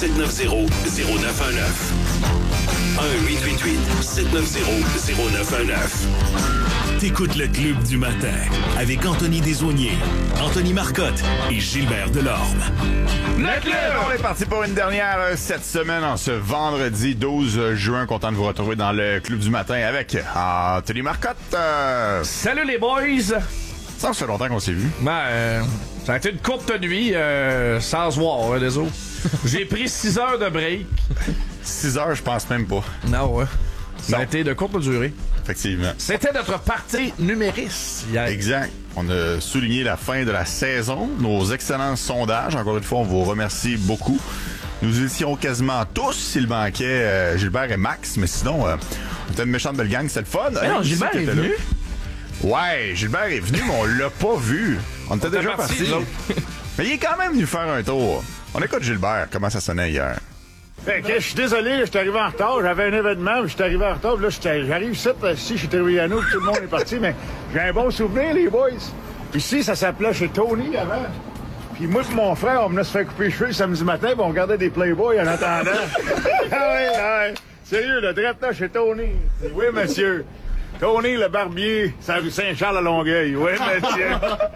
1-888-790-0919. 1-888-790-0919. T'écoutes le Club du matin avec Anthony Desaulniers, Anthony Marcotte et Gilbert Delorme. Le Club! On est parti pour une dernière cette semaine, en ce vendredi 12 juin. Content de vous retrouver dans le Club du matin avec Anthony Marcotte. Salut les boys! Ça fait longtemps qu'on s'est vu. Ça a été une courte nuit, sans se voir, désolé. J'ai pris 6 heures de break. 6 heures, je pense même pas. Non, ouais. Ça a Non. été de courte durée. Effectivement. C'était notre partie numériste hier. Exact. On a souligné la fin de la saison, nos excellents sondages. Encore une fois, on vous remercie beaucoup. Nous étions quasiment tous. Il manquait Gilbert et Max, mais sinon, on était une méchante belle gang. C'était le fun. Non, Gilbert est venu. Ouais, Gilbert est venu, mais on l'a pas vu. On était déjà partis, partis. nous autres. Mais il est quand même venu faire un tour. On écoute Gilbert, comment ça sonnait hier. Fait que je suis désolé, je suis arrivé en retard. J'avais un événement, je suis arrivé en retard. Là, j'arrive ici, je suis arrivé à nous, tout le monde est parti. Mais j'ai un bon souvenir, les boys. Ici, ça s'appelait chez Tony avant. Puis moi et mon frère, on venait se faire couper les cheveux le samedi matin, puis on regardait des Playboy en attendant. Ah ouais. Sérieux, le direct là chez Tony. Oui, monsieur. Tony, le barbier, ça rue Saint-Charles à Longueuil. Oui, monsieur.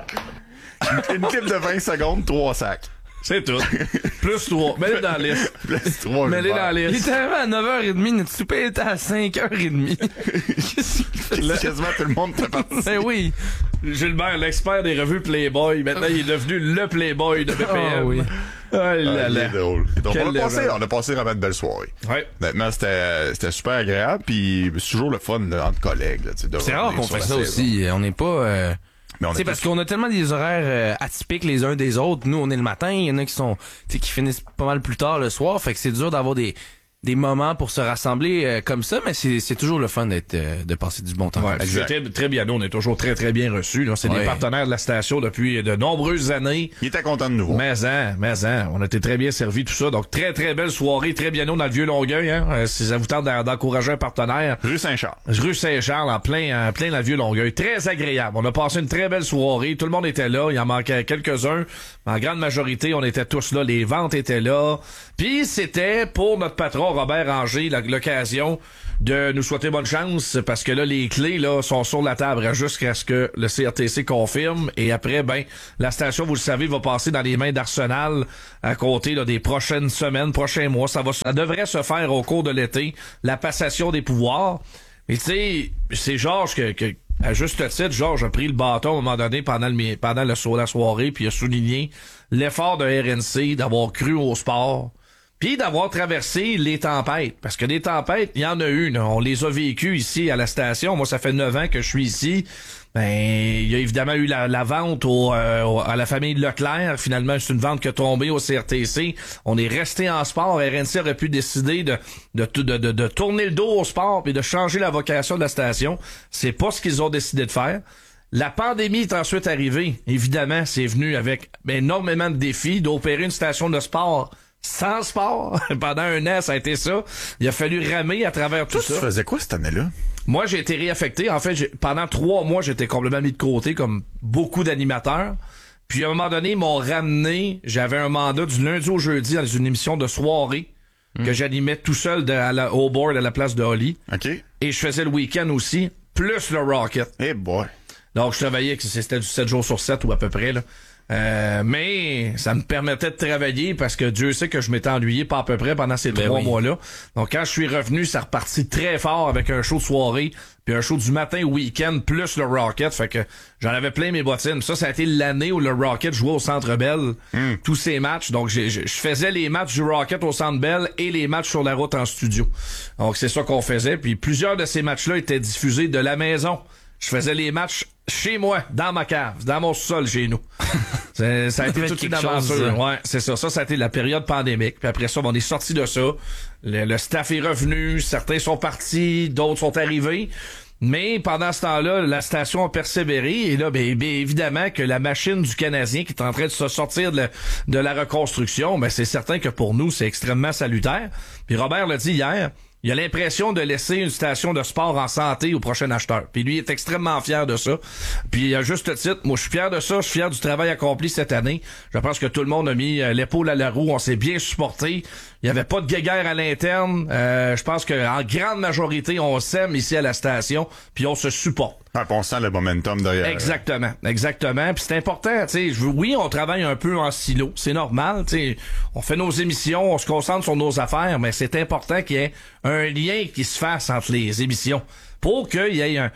Une clip de 20 secondes, 3 sacs. C'est tout. Plus 3. Mets-les dans la liste. Plus 3 Mets-les dans la liste. Il était arrivé à 9h30, notre souper était à 5h30. Qu'est-ce qu'il fait? Quasiment tout le monde était parti. Ben oui. Gilbert, l'expert des revues Playboy. Maintenant, il est devenu le Playboy de BPM. Ah oui. Oh là Il là. est drôle. Donc, Quel on a passé vraiment de belles soirées. Ouais. Honnêtement, c'était super agréable, puis c'est toujours le fun là, entre collègues. Là, de C'est rare revenir qu'on sur fait la ça saison. aussi. On n'est pas... Mais on C'est est parce tous- qu'on a tellement des horaires atypiques les uns des autres. Nous, on est le matin. Il y en a qui sont, qui finissent pas mal plus tard le soir. Fait que c'est dur d'avoir des moments pour se rassembler comme ça. Mais c'est toujours le fun de passer du bon temps. Ouais, Exact. c'était très bien. Nous, on est toujours très, très bien reçus. Là. C'est des Ouais. partenaires de la station depuis de nombreuses années. Il était content de nous voir. Mais on a été très bien servis, tout ça. Donc, très, très belle soirée, très bien dans le vieux Longueuil, hein. Si ça vous tente d'encourager un partenaire. Rue Saint-Charles. Rue Saint-Charles, en plein dans le vieux Longueuil. Très agréable. On a passé une très belle soirée. Tout le monde était là. Il en manquait quelques-uns. Mais en grande majorité, on était tous là. Les ventes étaient là. Puis, c'était pour notre patron, Robert Anger, l'occasion de nous souhaiter bonne chance parce que là, les clés là sont sur la table jusqu'à ce que le CRTC confirme. Et après, la station, vous le savez, va passer dans les mains d'Arsenal à compter là, des prochaines semaines, prochains mois. Ça devrait se faire au cours de l'été, la passation des pouvoirs. Mais tu sais, c'est Georges que à juste titre, Georges a pris le bâton à un moment donné pendant la soirée, puis il a souligné l'effort de RNC d'avoir cru au sport. Puis d'avoir traversé les tempêtes. Parce que des tempêtes, il y en a eu. Là. On les a vécues ici à la station. Moi, ça fait 9 ans que je suis ici. Il y a évidemment eu la vente à la famille Leclerc. Finalement, c'est une vente qui a tombé au CRTC. On est resté en sport. RNC aurait pu décider de tourner le dos au sport et de changer la vocation de la station. C'est pas ce qu'ils ont décidé de faire. La pandémie est ensuite arrivée. Évidemment, c'est venu avec énormément de défis d'opérer une station de sport sans sport. Pendant 1 an, ça a été ça. Il a fallu ramer à travers tout Toi, ça. tu faisais quoi cette année-là? Moi, j'ai été réaffecté. En fait, pendant 3 mois, j'étais complètement mis de côté, comme beaucoup d'animateurs. Puis, à un moment donné, ils m'ont ramené. J'avais un mandat du lundi au jeudi dans une émission de soirée que j'animais tout seul au board à la place de Holly. OK. Et je faisais le week-end aussi, plus le Rocket. Eh boy. Donc, je travaillais, c'était du 7 jours sur 7 ou à peu près, là. Mais ça me permettait de travailler parce que Dieu sait que je m'étais ennuyé pas à peu près pendant ces 3 mois-là. Donc quand je suis revenu, ça repartit très fort avec un show de soirée puis un show du matin au week-end plus le Rocket. Fait que j'en avais plein mes bottines. Ça a été l'année où le Rocket jouait au Centre Bell. Tous ces matchs. Donc je faisais les matchs du Rocket au Centre Bell et les matchs sur la route en studio. Donc c'est ça qu'on faisait. Puis plusieurs de ces matchs-là étaient diffusés de la maison. Je faisais les matchs chez moi, dans ma cave, dans mon sol chez nous. Ça a été toute une aventure. Ouais, c'est ça. Ça a été la période pandémique. Puis après ça, on est sorti de ça. Le staff est revenu. Certains sont partis, d'autres sont arrivés. Mais pendant ce temps-là, la station a persévéré. Et là, bien évidemment que la machine du Canadien qui est en train de se sortir de la reconstruction, c'est certain que pour nous, c'est extrêmement salutaire. Puis Robert l'a dit hier, il a l'impression de laisser une station de sport en santé au prochain acheteur. Puis lui est extrêmement fier de ça. Puis à juste titre, moi je suis fier de ça, je suis fier du travail accompli cette année. Je pense que tout le monde a mis l'épaule à la roue, on s'est bien supporté. Il y avait pas de guéguerre à l'interne. Je pense qu'en grande majorité, on s'aime ici à la station, puis on se supporte. On sent le momentum derrière. Exactement. Puis c'est important, tu sais. Oui, on travaille un peu en silo, c'est normal, tu sais. On fait nos émissions, on se concentre sur nos affaires, mais c'est important qu'il y ait un lien qui se fasse entre les émissions pour qu'il y ait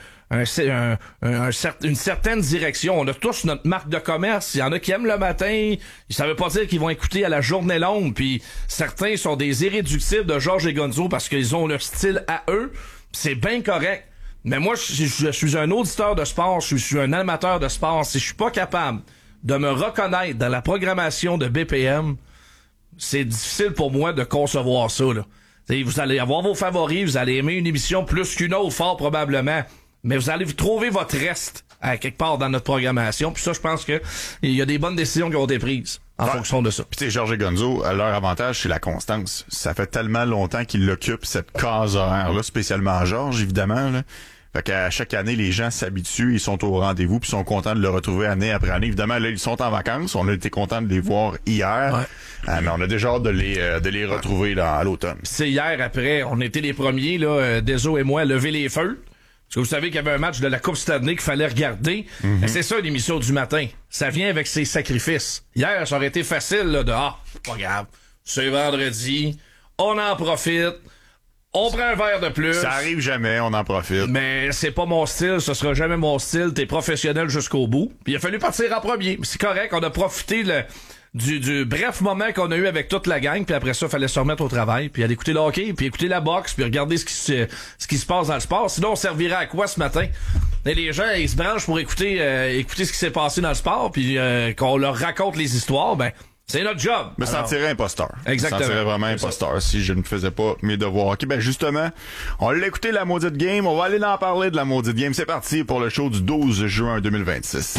une certaine direction. On a tous notre marque de commerce. Il y en a qui aiment le matin. Ça veut pas dire qu'ils vont écouter à la journée longue. Puis certains sont des irréductibles de Georges et Gonzo parce qu'ils ont leur style à eux. C'est bien correct. Mais moi, je suis un auditeur de sport. Je suis un amateur de sport. Si je suis pas capable de me reconnaître dans la programmation de BPM, c'est difficile pour moi de concevoir ça, là. T'sais, vous allez avoir vos favoris, vous allez aimer une émission plus qu'une autre, fort probablement. Mais vous allez trouver votre reste à quelque part dans notre programmation. Puis ça, je pense que il y a des bonnes décisions qui ont été prises en fonction de ça. Puis tu sais, Georges et Gonzo, leur avantage, c'est la constance. Ça fait tellement longtemps qu'ils l'occupent, cette case horaire-là, spécialement Georges, évidemment, là. Fait qu'à chaque année, les gens s'habituent, ils sont au rendez-vous, puis sont contents de le retrouver année après année. Évidemment, là, ils sont en vacances. On a été contents de les voir hier. Ouais. Mais on a déjà hâte de les retrouver là, à l'automne. C'est hier après, on était les premiers, là, Deso et moi, à lever les feux. Parce que vous savez qu'il y avait un match de la Coupe Stanley qu'il fallait regarder. Mm-hmm. C'est ça l'émission du matin. Ça vient avec ses sacrifices. Hier, ça aurait été facile là, pas grave. C'est vendredi, on en profite. On prend un verre de plus. Ça arrive jamais, on en profite. Mais c'est pas mon style, ce sera jamais mon style. T'es professionnel jusqu'au bout. Puis il a fallu partir en premier. C'est correct, on a profité du bref moment qu'on a eu avec toute la gang. Puis après ça, il fallait se remettre au travail. Puis aller écouter le hockey, puis écouter la boxe, puis regarder ce qui se passe dans le sport. Sinon, on servirait à quoi ce matin? Et les gens, ils se branchent pour écouter ce qui s'est passé dans le sport, puis qu'on leur raconte les histoires. Ben, c'est notre job. Me sentirais imposteur. Exactement. Me sentirais vraiment imposteur si je ne faisais pas mes devoirs. OK, ben justement, on l'a écouté la maudite game. On va aller en parler de la maudite game. C'est parti pour le show du 12 juin 2026.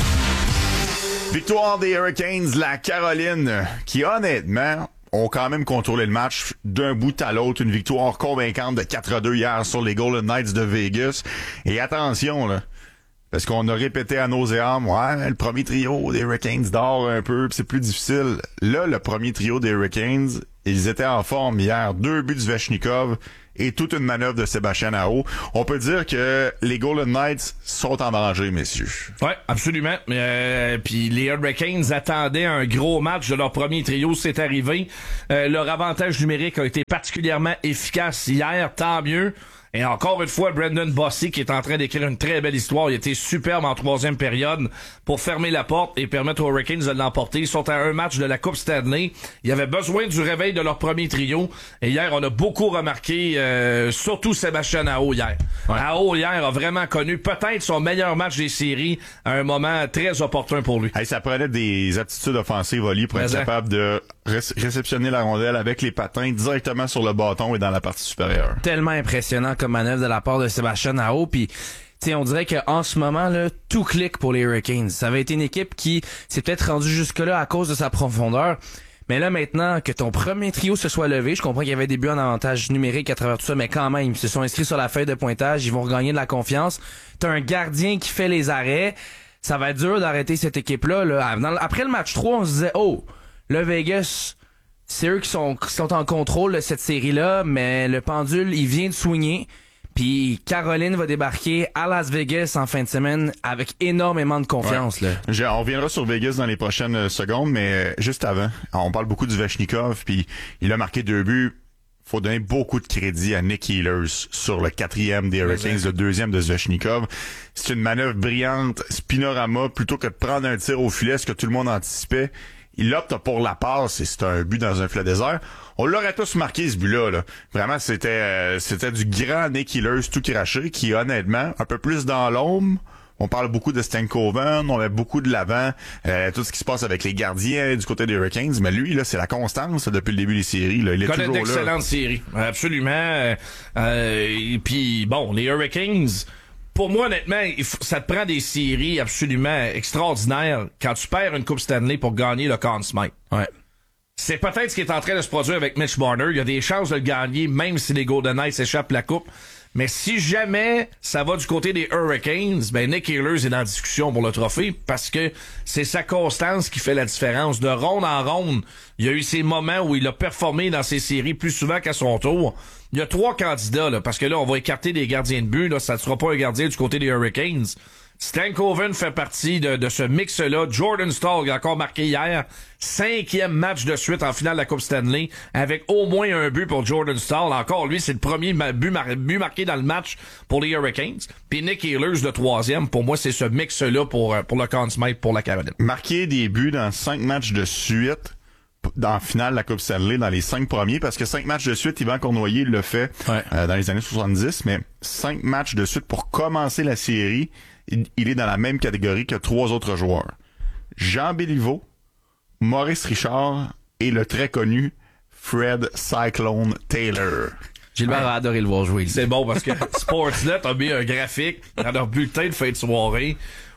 Victoire des Hurricanes, la Caroline, qui honnêtement ont quand même contrôlé le match d'un bout à l'autre. Une victoire convaincante de 4-2 hier sur les Golden Knights de Vegas. Et attention, là. Parce qu'on a répété à nauséam, le premier trio des Hurricanes dort un peu, pis c'est plus difficile. Là, le premier trio des Hurricanes, ils étaient en forme hier. 2 buts de Svechnikov et toute une manœuvre de Sébastien Aho. On peut dire que les Golden Knights sont en danger, messieurs. Ouais, absolument. Puis les Hurricanes attendaient un gros match de leur premier trio, c'est arrivé. Leur avantage numérique a été particulièrement efficace hier, tant mieux. Et encore une fois, Brendan Bossy qui est en train d'écrire une très belle histoire. Il était superbe en troisième période pour fermer la porte et permettre aux Hurricanes de l'emporter. Ils sont à un match de la Coupe Stanley. Il y avait besoin du réveil de leur premier trio. Et hier, on a beaucoup remarqué, surtout Sébastien Aho hier. Ouais. Aho hier a vraiment connu peut-être son meilleur match des séries à un moment très opportun pour lui. Hey, ça prenait des aptitudes offensives, Oli, pour être capable de réceptionner la rondelle avec les patins directement sur le bâton et dans la partie supérieure. Tellement impressionnant comme manœuvre de la part de Sébastien Aho, puis t'sais, on dirait qu'en ce moment là, tout clique pour les Hurricanes. Ça avait été une équipe qui s'est peut-être rendue jusque-là à cause de sa profondeur, mais là maintenant que ton premier trio se soit levé, je comprends qu'il y avait des buts en avantage numérique à travers tout ça, mais quand même, ils se sont inscrits sur la feuille de pointage, ils vont regagner de la confiance. T'as un gardien qui fait les arrêts, ça va être dur d'arrêter cette équipe-là. Là. Après le match 3, on se disait, le Vegas, c'est eux qui sont en contrôle de cette série-là, mais le pendule, il vient de swinger. Puis Caroline va débarquer à Las Vegas en fin de semaine avec énormément de confiance. Ouais. Là. On reviendra sur Vegas dans les prochaines secondes, mais juste avant, on parle beaucoup du Svechnikov, puis il a marqué 2 buts. Faut donner beaucoup de crédit à Nick Ehlers sur le 4e des Hurricanes, le 2e de Svechnikov. C'est une manœuvre brillante, spinorama, plutôt que de prendre un tir au filet, ce que tout le monde anticipait. Il opte pour la passe et c'est un but dans un filet désert. On l'aurait tous marqué, ce but-là. Là. Vraiment, c'était du grand Nick Ehlers tout craché qui, honnêtement, un peu plus dans l'ombre. On parle beaucoup de Stankoven, on met beaucoup de l'avant, tout ce qui se passe avec les gardiens du côté des Hurricanes, mais lui, là, c'est la constance depuis le début des séries. Là. Il est toujours là. D'excellentes séries, absolument. Et puis, bon, les Hurricanes... Pour moi, honnêtement, ça te prend des séries absolument extraordinaires quand tu perds une Coupe Stanley pour gagner le Conn Smythe. Ouais. c'est peut-être ce qui est en train de se produire avec Mitch Marner. Il y a des chances de le gagner, même si les Golden Knights échappent la coupe. Mais si jamais ça va du côté des Hurricanes, ben Nick Ehlers est dans la discussion pour le trophée parce que c'est sa constance qui fait la différence. De ronde en ronde, il y a eu ces moments où il a performé dans ses séries plus souvent qu'à son tour. Il y a 3 candidats, là, parce que là, on va écarter des gardiens de but. Là, ça ne sera pas un gardien du côté des Hurricanes. Stankoven fait partie de ce mix-là. Jordan Staal, il a encore marqué hier, 5e match de suite en finale de la Coupe Stanley, avec au moins un but pour Jordan Staal. Encore, lui, c'est le premier but marqué dans le match pour les Hurricanes. Puis Nick Ehlers, le 3e. Pour moi, c'est ce mix-là pour le Conn Smythe pour la Caroline. Marquer des buts dans 5 matchs de suite dans la finale de la Coupe Stanley, dans les 5 premiers, parce que 5 matchs de suite, Yvan Cournoyer le fait dans les années 70, mais 5 matchs de suite pour commencer la série, il est dans la même catégorie que 3 autres joueurs. Jean Béliveau, Maurice Richard et le très connu Fred Cyclone Taylor. Gilbert a adoré le voir jouer. C'est bon parce que Sportsnet a mis un graphique dans leur bulletin de fin de soirée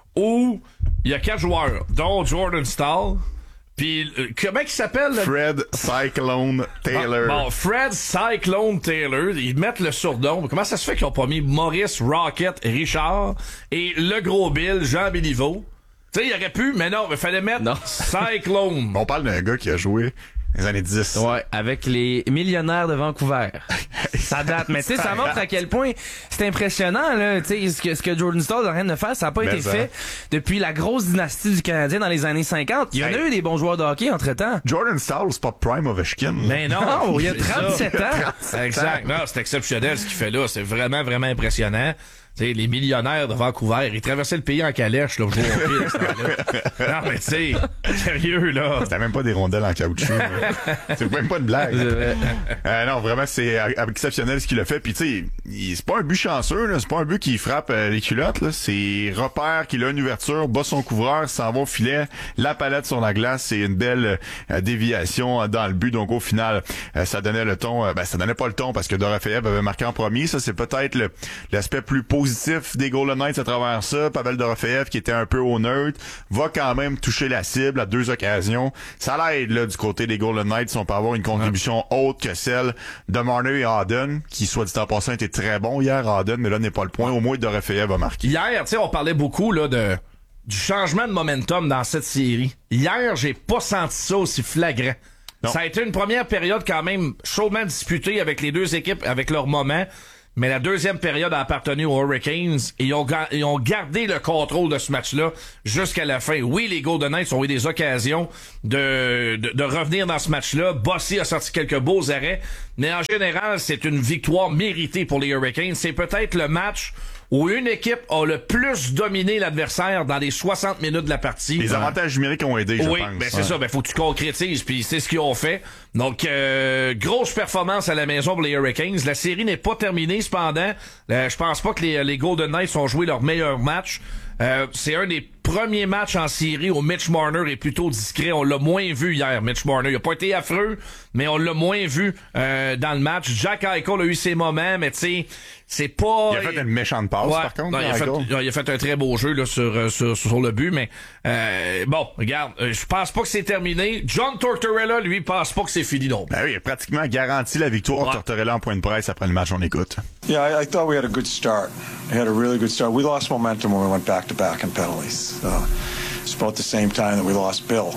où il y a 4 joueurs, dont Jordan Staal. Puis comment il s'appelle? Fred Cyclone Taylor. Bon, Fred Cyclone Taylor, ils mettent le surnom. Comment ça se fait qu'ils ont pas mis Maurice Rocket Richard et le gros Bill Jean Béliveau? Tu sais, il aurait pu, mais non, il fallait mettre Cyclone. On parle d'un gars qui a joué les années 10. Ouais, avec les Millionnaires de Vancouver. Ça date, mais tu sais, ça montre à quel point c'est impressionnant, là. Tu sais, ce que Jordan Staal est en train de faire, ça n'a pas été fait depuis la grosse dynastie du Canadien dans les années 50. Il y en a eu des bons joueurs de hockey entre-temps. Jordan Staal, c'est pas Prime Ovechkin. Mais non, il y a 37 ans. Exact. Non, c'est exceptionnel ce qu'il fait là. C'est vraiment, vraiment impressionnant. T'sais, les Millionnaires de Vancouver, ils traversaient le pays en calèche, là, jouer au hockey, là. Non, mais tu sais, sérieux, là. C'était même pas des rondelles en caoutchouc. C'est même pas une blague. Non, vraiment, c'est exceptionnel ce qu'il a fait. Puis tu sais, c'est pas un but chanceux, là. C'est pas un but qui frappe les culottes, là. C'est repère qu'il a une ouverture, bat son couvreur, s'en va au filet, la palette sur la glace. C'est une belle déviation dans le but. Donc au final, ça donnait le ton. Ça donnait pas le ton parce que Dorofeev avait marqué en premier. Ça, c'est peut-être l'aspect plus positif des Golden Knights à travers ça. Pavel Dorofeev, qui était un peu au neutre, va quand même toucher la cible à 2 occasions. Ça l'aide là du côté des Golden Knights si on peut avoir une contribution autre que celle de Marner et Howden, qui, soit dit en passant, était très bon hier, Howden, mais là n'est pas le point. Au moins, Dorofeev a marqué. Hier, tu sais, on parlait beaucoup là du changement de momentum dans cette série. Hier, j'ai pas senti ça aussi flagrant. Non. Ça a été une première période quand même chaudement disputée avec les deux équipes, avec leur moment. Mais la deuxième période a appartenu aux Hurricanes et ils ont gardé le contrôle de ce match-là jusqu'à la fin. Oui, les Golden Knights ont eu des occasions de revenir dans ce match-là. Bossy a sorti quelques beaux arrêts. Mais en général, c'est une victoire méritée pour les Hurricanes. C'est peut-être le match où une équipe a le plus dominé l'adversaire dans les 60 minutes de la partie. Les avantages numériques ont aidé, je pense. Oui, ben c'est ça. Ben faut que tu concrétises, puis c'est ce qu'ils ont fait. Donc, grosse performance à la maison pour les Hurricanes. La série n'est pas terminée, cependant. Je pense pas que les Golden Knights ont joué leur meilleur match. C'est un des premiers matchs en série où Mitch Marner est plutôt discret. On l'a moins vu hier, Mitch Marner. Il a pas été affreux, mais on l'a moins vu dans le match. Jack Eichel a eu ses moments, mais tu sais, c'est pas... Il a fait une méchante passe, par contre. Non, il a fait un très beau jeu là, sur le but, mais bon, regarde, je pense pas que c'est terminé. John Tortorella, lui, pense pas que c'est fini non. Ben oui, il a pratiquement garanti la victoire. Ouais. Tortorella en point de presse après le match, on écoute. Yeah, I thought we had a good start. We had a really good start. We lost momentum when we went back-to-back in penalties. It's about the same time that we lost Bill.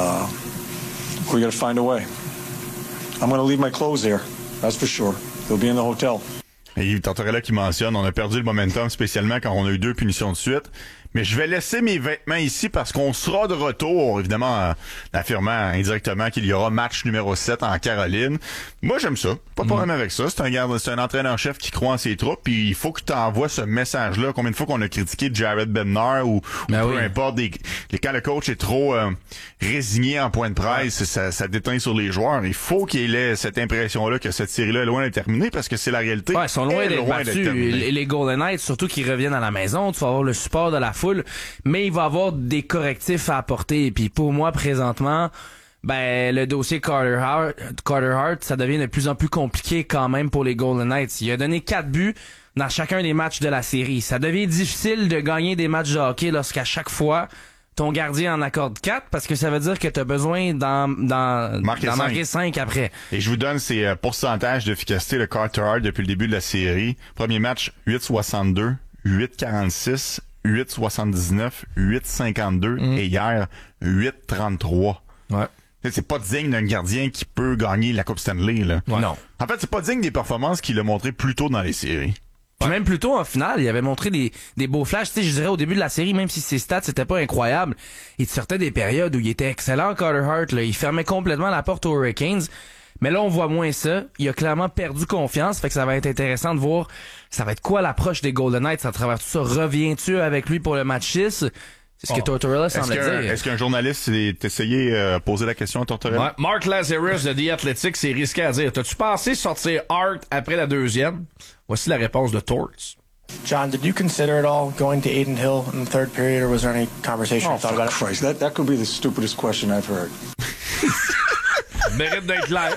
We got to find a way. I'm going to leave my clothes here. That's for sure. They'll be in the hotel. Et Tortorella qui mentionne, on a perdu le momentum spécialement quand on a eu 2 punitions de suite. Mais je vais laisser mes vêtements ici parce qu'on sera de retour, évidemment, affirmant indirectement qu'il y aura match numéro 7 en Caroline. Moi, j'aime ça. Pas de problème avec ça. C'est un entraîneur-chef qui croit en ses troupes, puis il faut que tu envoies ce message-là. Combien de fois qu'on a critiqué Jared Bednar ou peu importe, quand le coach est trop résigné en point de presse, ça déteint sur les joueurs. Il faut qu'il ait cette impression-là que cette série-là est loin d'être terminée parce que c'est la réalité. Ouais, ils sont loin d'être battus. Les Golden Knights, surtout qu'ils reviennent à la maison, tu vas avoir le support de la foule, mais il va avoir des correctifs à apporter. Et puis pour moi, présentement, le dossier Carter Hart, ça devient de plus en plus compliqué quand même pour les Golden Knights. Il a donné 4 buts dans chacun des matchs de la série. Ça devient difficile de gagner des matchs de hockey lorsqu'à chaque fois, ton gardien en accorde 4 parce que ça veut dire que t'as besoin d'en marquer 5 après. Et je vous donne ces pourcentages d'efficacité de Carter Hart depuis le début de la série. Premier match, 8,62, 8,46, 8,79, 8,52 et hier, 8,33. Ouais. C'est pas digne d'un gardien qui peut gagner la Coupe Stanley, là. Ouais. Non. En fait, c'est pas digne des performances qu'il a montrées plus tôt dans les séries. Puis même plus tôt en finale, il avait montré des beaux flashs. Tu sais, je dirais au début de la série, même si ses stats c'était pas incroyable, il sortait des périodes où il était excellent, Carter Hart. Là. Il fermait complètement la porte aux Hurricanes. Mais là, on voit moins ça. Il a clairement perdu confiance. Fait que ça va être intéressant de voir ça va être quoi l'approche des Golden Knights à travers tout ça. Reviens-tu avec lui pour le match 6? C'est ce que Tortorella semble dire. Est-ce qu'un journaliste s'est essayé poser la question à Tortorella? Ouais. Mark Lazarus de The Athletic s'est risqué à dire, t'as-tu pensé sortir Hart après la deuxième? Voici la réponse de Torts. John, did you consider at all going to Adin Hill in the third period, or was there any conversation you thought about it? Christ, that could be the stupidest question I've heard. Mérite d'être clair.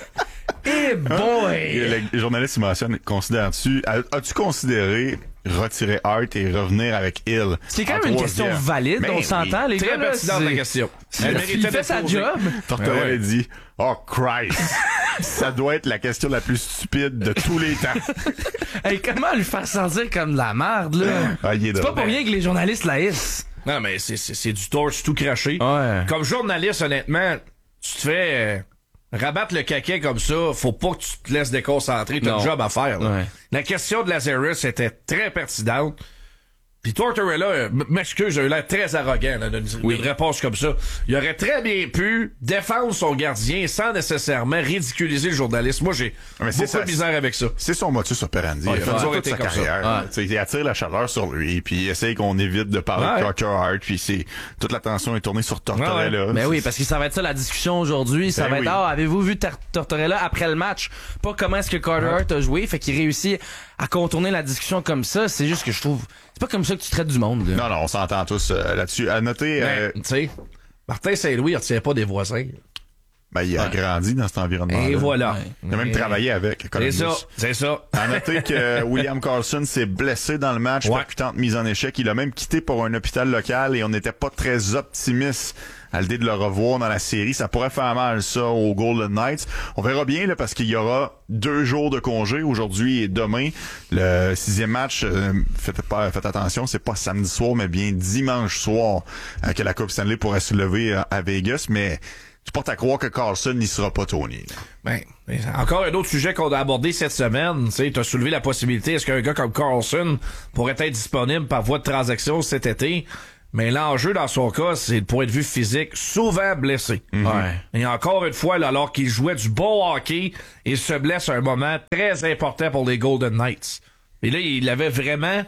Eh boy! Le journaliste mentionne, considères-tu, as-tu considéré retirer Hart et revenir avec Hill? C'est quand même une question valide, on s'entend, les gars. Très pertinente la question. Il fait sa job. Tortorella dit, oh Christ, ça doit être la question la plus stupide de tous les temps. Hey, comment lui faire sentir comme de la merde, là? C'est pas pour rien que les journalistes l'haïssent. Non, mais c'est du torche tout craché. Ouais. Comme journaliste, honnêtement, tu te fais rabattre le caquet comme ça, faut pas que tu te laisses déconcentrer, t'as un job à faire. Là. Ouais. La question de Lazarus était très pertinente. Puis Tortorella, m'excuse, j'ai eu l'air très arrogant là, d'une réponse comme ça. Il aurait très bien pu défendre son gardien sans nécessairement ridiculiser le journaliste. Moi, j'ai beaucoup de misère avec ça. C'est son motus operandi. Ouais, il a fait toute sa comme carrière. Il attire la chaleur sur lui, puis il essaye qu'on évite de parler de Carter Hart, puis toute l'attention est tournée sur Tortorella. Mais oui, parce que ça va être ça la discussion aujourd'hui. Ça va être, avez-vous vu Tortorella après le match? Pas comment est-ce que Carter Hart a joué, fait qu'il réussit à contourner la discussion comme ça. C'est juste que je trouve... C'est pas comme ça que tu traites du monde. Là. Non, on s'entend tous là-dessus. À noter... Tu sais, Martin Saint-Louis, il retient pas des voisins. Ben, il a grandi dans cet environnement-là. Et voilà. Il a même travaillé avec. C'est ça. À noter que William Karlsson s'est blessé dans le match, percutante mise en échec. Il a même quitté pour un hôpital local et on n'était pas très optimiste à l'idée de le revoir dans la série. Ça pourrait faire mal, ça, aux Golden Knights. On verra bien, là, parce qu'il y aura 2 jours de congé, aujourd'hui et demain. Le 6e match, faites attention, c'est pas samedi soir, mais bien dimanche soir que la Coupe Stanley pourrait se lever à Vegas, mais tu portes à croire que Karlsson n'y sera pas, Tony. Ben, encore un autre sujet qu'on a abordé cette semaine. Tu as soulevé la possibilité, est-ce qu'un gars comme Karlsson pourrait être disponible par voie de transaction cet été? Mais l'enjeu dans son cas, c'est le point de vue physique, souvent blessé. Ouais. Et encore une fois, là, alors qu'il jouait du bon hockey, il se blesse à un moment très important pour les Golden Knights. Et là, il avait vraiment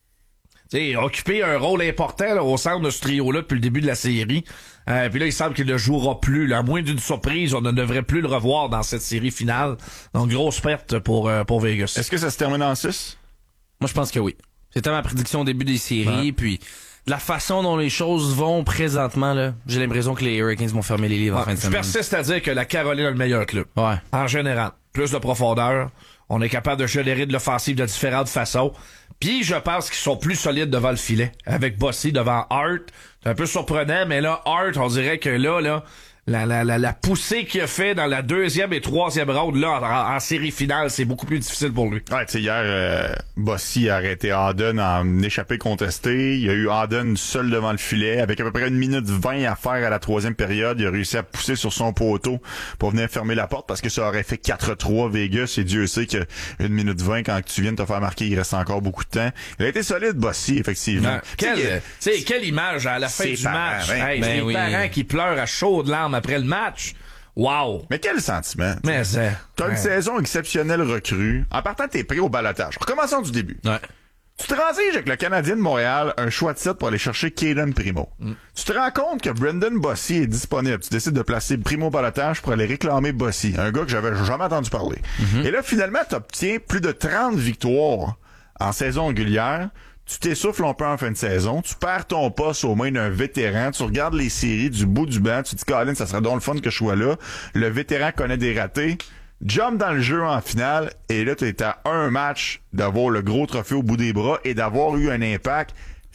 occupé un rôle important là, au centre de ce trio-là depuis le début de la série. Puis là, il semble qu'il ne jouera plus. Là. À moins d'une surprise, on ne devrait plus le revoir dans cette série finale. Donc, grosse perte pour Vegas. Est-ce que ça se termine en 6? Moi, je pense que oui. C'était ma prédiction au début des séries, puis de la façon dont les choses vont présentement, là, j'ai l'impression que les Hurricanes vont fermer les livres en fin de semaine. Je persiste à dire que la Caroline a le meilleur club. Ouais. En général. Plus de profondeur. On est capable de générer de l'offensive de différentes façons. Puis je pense qu'ils sont plus solides devant le filet. Avec Bossy devant Hart. C'est un peu surprenant, mais là, Hart, on dirait que là, la poussée qu'il a fait dans la 2e et 3e ronde, là, en série finale, c'est beaucoup plus difficile pour lui. Ouais, tu sais, hier, Bossy a arrêté Auden en échappé contesté. Il y a eu Auden seul devant le filet, avec à peu près 1 minute 20 à faire à la 3e période. Il a réussi à pousser sur son poteau pour venir fermer la porte, parce que ça aurait fait 4-3 Vegas, et Dieu sait que 1 minute 20, quand tu viens de te faire marquer, il reste encore beaucoup de temps. Il a été solide, Bossy, effectivement. Quelle image à la fin du match. Les parents qui pleurent à chaudes larmes après le match. Wow! Mais quel sentiment! Mais t'as une saison exceptionnelle recrue. En partant, t'es pris au balotage. Recommençons du début. Ouais. Tu te transiges avec le Canadien de Montréal, un choix de site pour aller chercher Caden Primo. Tu te rends compte que Brendan Bossy est disponible. Tu décides de placer Primo au balotage pour aller réclamer Bossy, un gars que j'avais jamais entendu parler. Et là, finalement, t'obtiens plus de 30 victoires en saison régulière. Tu t'essouffles un peu en fin de saison, tu perds ton poste aux mains d'un vétéran, tu regardes les séries du bout du banc, tu te dis, Colin, ça serait donc le fun que je sois là. Le vétéran connaît des ratés, jump dans le jeu en finale, et là, tu es à un match d'avoir le gros trophée au bout des bras et d'avoir eu un impact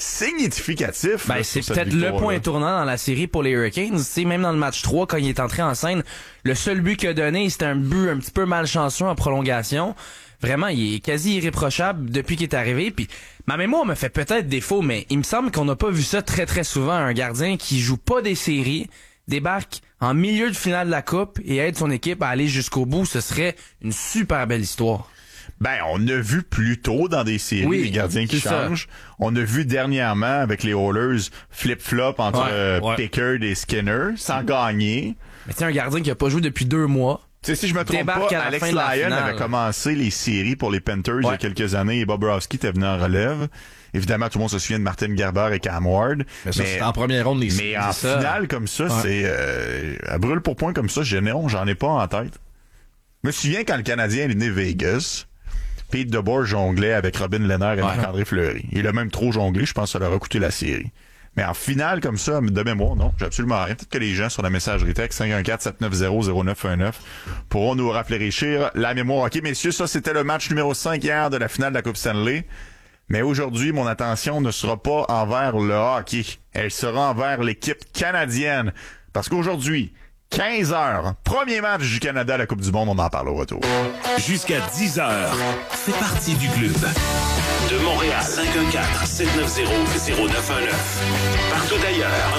significatif. Ben, là, c'est sur cette peut-être le victoire-là. point tournant dans la série pour les Hurricanes. Tu sais, même dans le match 3, quand il est entré en scène, le seul but qu'il a donné, c'était un but un petit peu malchanceux en prolongation. Vraiment, il est quasi irréprochable depuis qu'il est arrivé. Puis ma mémoire me fait peut-être défaut, mais il me semble qu'on n'a pas vu ça très très souvent. Un gardien qui joue pas des séries, débarque en milieu de finale de la Coupe et aide son équipe à aller jusqu'au bout. Ce serait une super belle histoire. Ben, on a vu plus tôt dans des séries Oui, les gardiens qui c'est ça. changent. On a vu dernièrement avec les Oilers flip-flop entre Ouais. Pickard et Skinner sans gagner. Mais tu sais, un gardien qui a pas joué depuis 2 mois. Tu sais, si je me trompe Débarque pas, à la Alex fin de la Lyon finale. avait commencé les séries pour les Panthers il y a Ouais. quelques années et Bobrovsky était venu en relève. Évidemment, tout le monde se souvient de Martin Gerber et Cam Ward. Mais ça, c'est en première ronde, mais en ça. finale comme ça, c'est à brûle pour point comme ça, j'en ai pas en tête. Je me souviens quand le Canadien est né Vegas, Pete DeBoer jonglait avec Robin Lehner et Marc-André Fleury. Il a même trop jonglé, je pense que ça leur a coûté la série. Mais en finale comme ça, de mémoire, non, j'ai absolument rien. Peut-être que les gens sur la messagerie texte 514-790-0919 pourront nous rafraîchir la mémoire. OK, messieurs, ça c'était le match numéro 5 hier de la finale de la Coupe Stanley. Mais aujourd'hui, mon attention ne sera pas envers le hockey. Elle sera envers l'équipe canadienne. Parce qu'aujourd'hui, 15h, premier match du Canada à la Coupe du Monde, on en parle au retour. Jusqu'à 10h, fais partie du club. De Montréal, 514-790-0919. Partout ailleurs,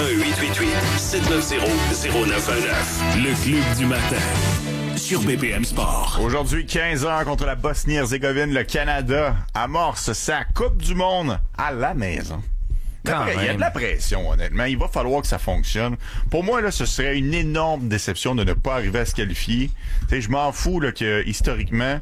1-888-790-0919. Le club du matin. Sur BPM Sport. Aujourd'hui, 15h contre la Bosnie-Herzégovine, le Canada amorce sa Coupe du Monde à la maison. Quand Il y a même. de la pression, honnêtement. Il va falloir que ça fonctionne. Pour moi, là, ce serait une énorme déception de ne pas arriver à se qualifier. Tu sais, je m'en fous là, que, historiquement,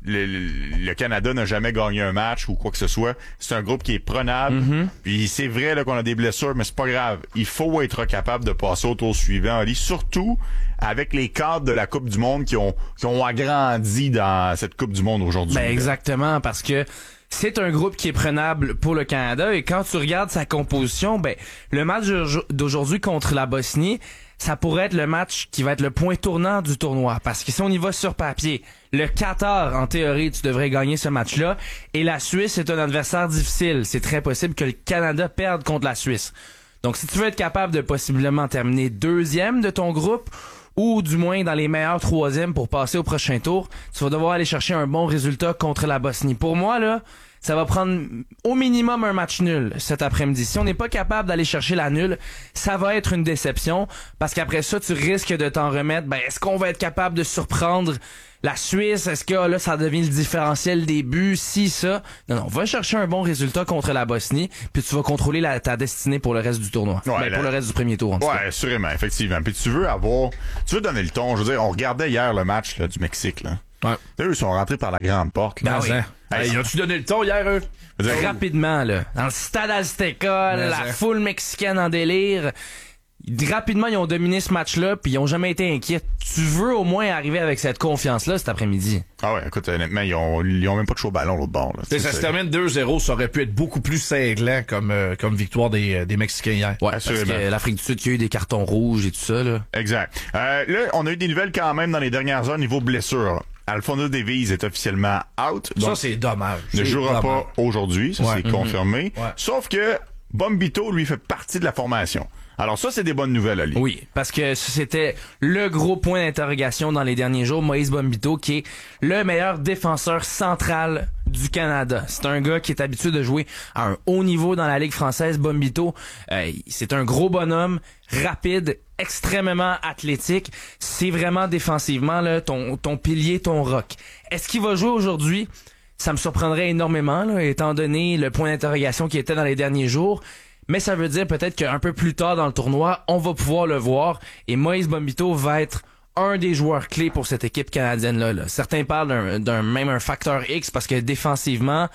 le Canada n'a jamais gagné un match ou quoi que ce soit. C'est un groupe qui est prenable. Puis c'est vrai là, qu'on a des blessures, mais c'est pas grave. Il faut être capable de passer au tour suivant, Ali. Surtout avec les cadres de la Coupe du Monde qui ont agrandi dans cette Coupe du Monde aujourd'hui. Ben exactement, parce que c'est un groupe qui est prenable pour le Canada et quand tu regardes sa composition, ben le match d'aujourd'hui contre la Bosnie, ça pourrait être le match qui va être le point tournant du tournoi. Parce que si on y va sur papier, le Qatar, en théorie, tu devrais gagner ce match-là. Et la Suisse est un adversaire difficile. C'est très possible que le Canada perde contre la Suisse. Donc si tu veux être capable de possiblement terminer deuxième de ton groupe, ou du moins dans les meilleurs troisièmes pour passer au prochain tour, tu vas devoir aller chercher un bon résultat contre la Bosnie. Pour moi, là, ça va prendre au minimum un match nul cet après-midi. Si on n'est pas capable d'aller chercher la nulle, ça va être une déception parce qu'après ça, tu risques de t'en remettre. Ben, est-ce qu'on va être capable de surprendre la Suisse? Est-ce que là, ça devient le différentiel des buts? Si, ça. Non, va chercher un bon résultat contre la Bosnie, puis tu vas contrôler ta destinée pour le reste du tournoi. Ouais, pour le reste du premier tour, en tout cas. Ouais, assurément, effectivement. Puis tu veux donner le ton. Je veux dire, on regardait hier le match là, du Mexique, là. Ouais. Eux, ils sont rentrés par la grande porte, là. Ben oui. Hey, as-tu donné le ton hier, eux? Je veux dire, Rapidement, là. Dans le stade Azteca, Mais la ça. foule mexicaine en délire. Rapidement, ils ont dominé ce match-là, puis ils ont jamais été inquiets. Tu veux au moins arriver avec cette confiance-là cet après-midi. Ah ouais, écoute, honnêtement, ils ont même pas de chaud ballon l'autre bord, là. T'sais, ça se termine 2-0, ça aurait pu être beaucoup plus cinglant comme victoire des Mexicains hier. Ouais, parce Assurément. que l'Afrique du Sud qui a eu des cartons rouges et tout ça, là. Exact. Là, on a eu des nouvelles quand même dans les dernières heures niveau blessure. Alfonso Davies est officiellement out. Ça, Donc, c'est dommage. ne C'est jouera dommage. pas aujourd'hui, ça Ouais. c'est confirmé. Ouais. Sauf que Bombito, lui, fait partie de la formation. Alors ça, c'est des bonnes nouvelles, Ali. Oui, parce que c'était le gros point d'interrogation dans les derniers jours. Moïse Bombito, qui est le meilleur défenseur central du Canada. C'est un gars qui est habitué de jouer à un haut niveau dans la Ligue française. Bombito, c'est un gros bonhomme, rapide, extrêmement athlétique. C'est vraiment défensivement là, ton pilier, ton roc. Est-ce qu'il va jouer aujourd'hui? Ça me surprendrait énormément, là, étant donné le point d'interrogation qui était dans les derniers jours. Mais ça veut dire peut-être qu'un peu plus tard dans le tournoi, on va pouvoir le voir. Et Moïse Bombito va être un des joueurs clés pour cette équipe canadienne-là. Certains parlent même un facteur X parce que défensivement,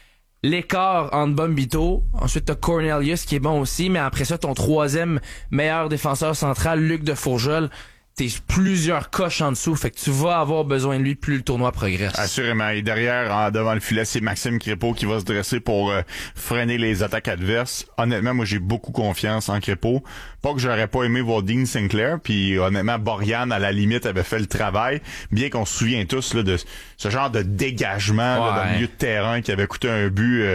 l'écart entre Bombito, ensuite t'as Cornelius qui est bon aussi, mais après ça, ton troisième meilleur défenseur central, Luc de Fourgeul, t'es plusieurs coches en dessous, fait que tu vas avoir besoin de lui plus le tournoi progresse. Assurément. Et derrière, devant le filet, c'est Maxime Crépeau qui va se dresser pour freiner les attaques adverses. Honnêtement, moi, j'ai beaucoup confiance en Crépeau. Pas que j'aurais pas aimé voir Dean Sinclair, puis honnêtement, Borian, à la limite, avait fait le travail. Bien qu'on se souvient tous là, de ce genre de dégagement là, dans le milieu de terrain qui avait coûté un but...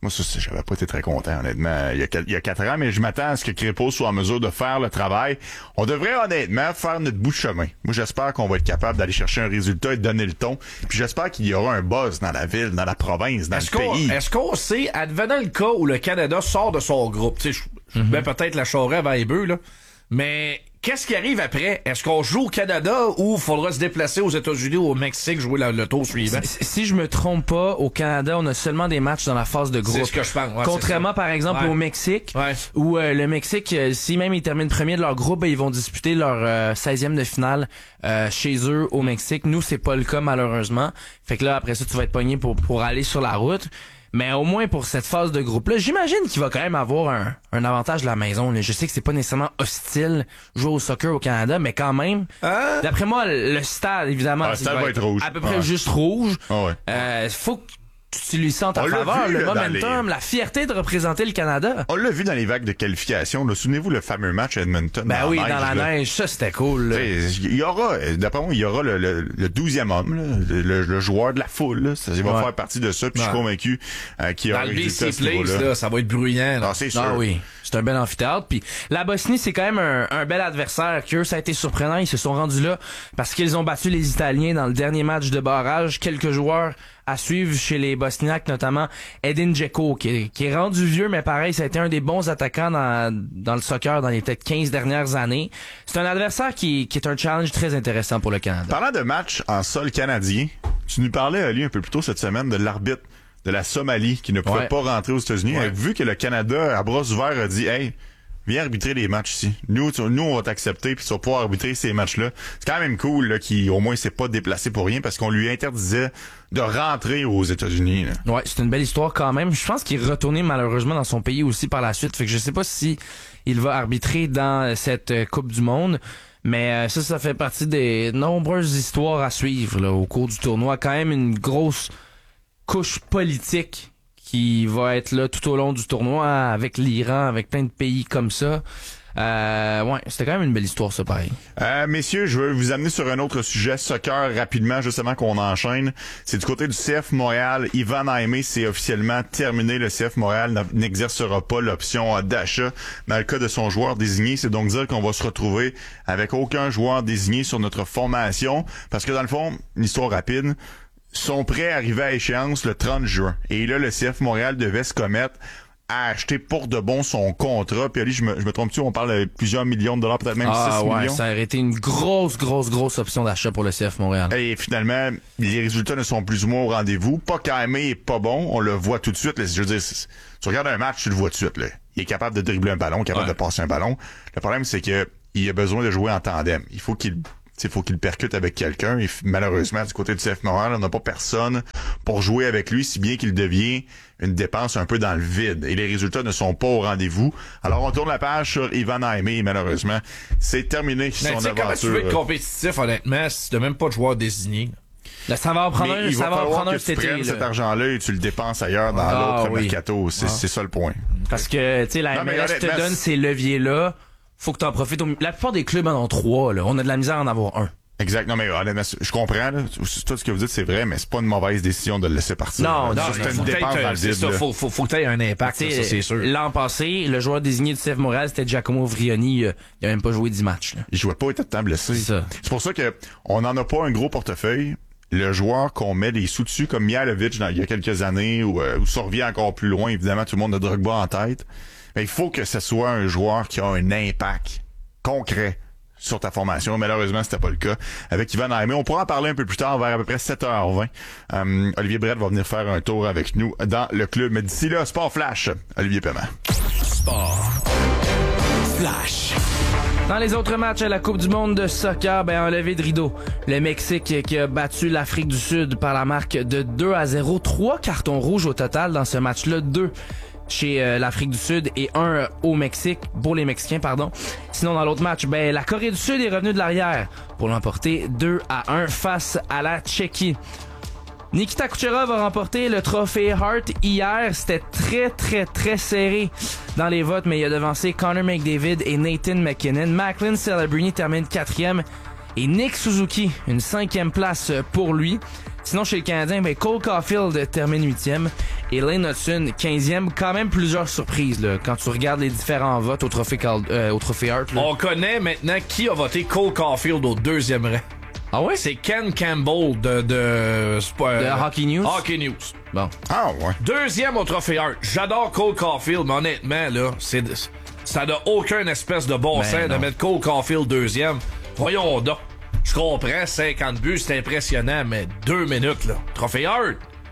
Moi, ça, j'avais pas été très content, honnêtement, il y a 4 ans, mais je m'attends à ce que Crépeau soit en mesure de faire le travail. On devrait, honnêtement, faire notre bout de chemin. Moi, j'espère qu'on va être capable d'aller chercher un résultat et de donner le ton. Puis j'espère qu'il y aura un buzz dans la ville, dans la province, dans le pays. Est-ce qu'on sait, advenant le cas où le Canada sort de son groupe, tu sais, je mets peut-être la charrue avant les bœufs, là, mais qu'est-ce qui arrive après? Est-ce qu'on joue au Canada ou faudra se déplacer aux États-Unis ou au Mexique jouer le tour suivant? Si je me trompe pas, au Canada, on a seulement des matchs dans la phase de groupe. C'est ce que je pense. Ouais, contrairement, par exemple, au Mexique, où le Mexique, si même ils terminent premier de leur groupe, ils vont disputer leur 16e de finale chez eux au Mexique. Nous, c'est pas le cas, malheureusement. Fait que là, après ça, tu vas être pogné pour aller sur la route. Mais au moins pour cette phase de groupe-là, j'imagine qu'il va quand même avoir un avantage de la maison. Là. Je sais que c'est pas nécessairement hostile jouer au soccer au Canada, mais quand même, d'après moi, le stade, évidemment, le stade va être rouge. À peu près juste rouge. Ouais. Faut que tu utilises ça en ta faveur, le momentum, la fierté de représenter le Canada. On l'a vu dans les vagues de qualification. Là. Souvenez-vous le fameux match à Edmonton. Ben oui, dans la neige, ça c'était cool. Il y aura, d'après moi, il y aura le 12e homme, là, le joueur de la foule. Là. Ça va faire partie de ça. Puis je suis convaincu qu'il y aura un résultat à ce niveau-là. Ça va être bruyant. Là. C'est sûr. Ah oui, c'est un bel amphithéâtre. Puis la Bosnie, c'est quand même un bel adversaire. Que ça a été surprenant. Ils se sont rendus là parce qu'ils ont battu les Italiens dans le dernier match de barrage. Quelques joueurs à suivre chez les Bosniaques, notamment Edin Dzeko, qui est rendu vieux, mais pareil, ça a été un des bons attaquants dans le soccer dans les peut-être 15 dernières années. C'est un adversaire qui est un challenge très intéressant pour le Canada. Parlant de match en sol canadien, tu nous parlais, Ali, un peu plus tôt cette semaine de l'arbitre de la Somalie qui ne pouvait pas rentrer aux États-Unis. Vu que le Canada, à bras ouverts, a dit « Hey, viens arbitrer les matchs ici. Nous, on va t'accepter puis tu vas pouvoir arbitrer ces matchs-là. » C'est quand même cool là, qu'il au moins s'est pas déplacé pour rien parce qu'on lui interdisait de rentrer aux États-Unis. Là. Ouais, c'est une belle histoire quand même. Je pense qu'il est retourné malheureusement dans son pays aussi par la suite. Fait que je sais pas si il va arbitrer dans cette Coupe du Monde. Mais ça fait partie des nombreuses histoires à suivre là, au cours du tournoi. Quand même une grosse couche politique qui va être là tout au long du tournoi avec l'Iran, avec plein de pays comme ça. C'était quand même une belle histoire, ça, pareil. Messieurs, je veux vous amener sur un autre sujet, soccer, rapidement, justement, qu'on enchaîne. C'est du côté du CF Montréal. Ivan Aimé, c'est officiellement terminé. Le CF Montréal n'exercera pas l'option d'achat dans le cas de son joueur désigné. C'est donc dire qu'on va se retrouver avec aucun joueur désigné sur notre formation. Parce que, dans le fond, une histoire rapide, son prêt arrivait à échéance le 30 juin. Et là, le CF Montréal devait se commettre à acheter pour de bon son contrat. Puis Ali, je me trompe-tu, on parle de plusieurs millions de dollars, peut-être même 6 millions. Ça aurait été une grosse option d'achat pour le CF Montréal. Et finalement, les résultats ne sont plus ou moins au rendez-vous. Pas qu'Aimé est pas bon, on le voit tout de suite. Là. Je veux dire, tu regardes un match, tu le vois tout de suite. Là. Il est capable de dribbler un ballon, capable de passer un ballon. Le problème, c'est que il a besoin de jouer en tandem. Il faut qu'il percute avec quelqu'un. Et malheureusement, du côté du CF Montréal, on n'a pas personne pour jouer avec lui, si bien qu'il devient une dépense un peu dans le vide. Et les résultats ne sont pas au rendez-vous. Alors, on tourne la page sur Ivan Aimé, et malheureusement, c'est terminé son aventure. Comment tu veux être compétitif, honnêtement, si tu n'as même pas de joueur désigné? Là, ça va en prendre un, ça va en prendre un cet été. Tu prennes cet argent-là et tu le dépenses ailleurs dans l'autre mercato. C'est ça le point. Parce que, tu sais, la MLS te donne ces leviers-là. Faut que t'en profites. La plupart des clubs en ont 3, là. On a de la misère à en avoir un. Exact. Non, mais honnêtement, je comprends, là. Tout ce que vous dites, c'est vrai, mais c'est pas une mauvaise décision de le laisser partir. Non, c'est une dépense dans le vide. Ça, faut que t'aies un impact, ça, c'est sûr. L'an passé, le joueur désigné du CF Montréal, c'était Giacomo Vrioni. Il a même pas joué 10 matchs, là. Il jouait pas, il était tout le temps blessé. C'est pour ça que on n'en a pas un gros portefeuille. Le joueur qu'on met des sous dessus, comme Mihailovic il y a quelques années, ou ça revient encore plus loin, évidemment, tout le monde a Drogba en tête. Mais il faut que ce soit un joueur qui a un impact concret sur ta formation. Malheureusement, c'était pas le cas avec Ivan Aimé. On pourra en parler un peu plus tard, vers à peu près 7h20. Olivier Brett va venir faire un tour avec nous dans le club. Mais d'ici là, Sport Flash, Olivier Paiement. Sport Flash. Dans les autres matchs à la Coupe du monde de soccer, un lever de rideau. Le Mexique qui a battu l'Afrique du Sud par la marque de 2-0. 3 cartons rouges au total dans ce match-là. 2 chez l'Afrique du Sud et 1 au Mexique, pour les Mexicains, pardon. Sinon, dans l'autre match, la Corée du Sud est revenue de l'arrière pour l'emporter 2-1 face à la Tchéquie. Nikita Kucherov a remporté le trophée Hart hier. C'était très serré dans les votes, mais il a devancé Connor McDavid et Nathan McKinnon. Macklin Celebrini termine 4e et Nick Suzuki, une 5e place pour lui. Sinon, chez les Canadiens, ben, Cole Caulfield termine 8e et Lane Hudson 15e. Quand même plusieurs surprises là, quand tu regardes les différents votes au Trophée Hart. Là. On connaît maintenant qui a voté Cole Caulfield au 2e rang. Ah ouais? C'est Ken Campbell de Hockey News. Hockey News. Bon. Ah ouais. 2e au Trophée Hart. J'adore Cole Caulfield, mais honnêtement, là, ça n'a aucun espèce de bon sens de mettre Cole Caulfield 2e. Voyons donc. Je comprends, 50 buts, c'est impressionnant, mais 2 minutes, là. Trophée Hart.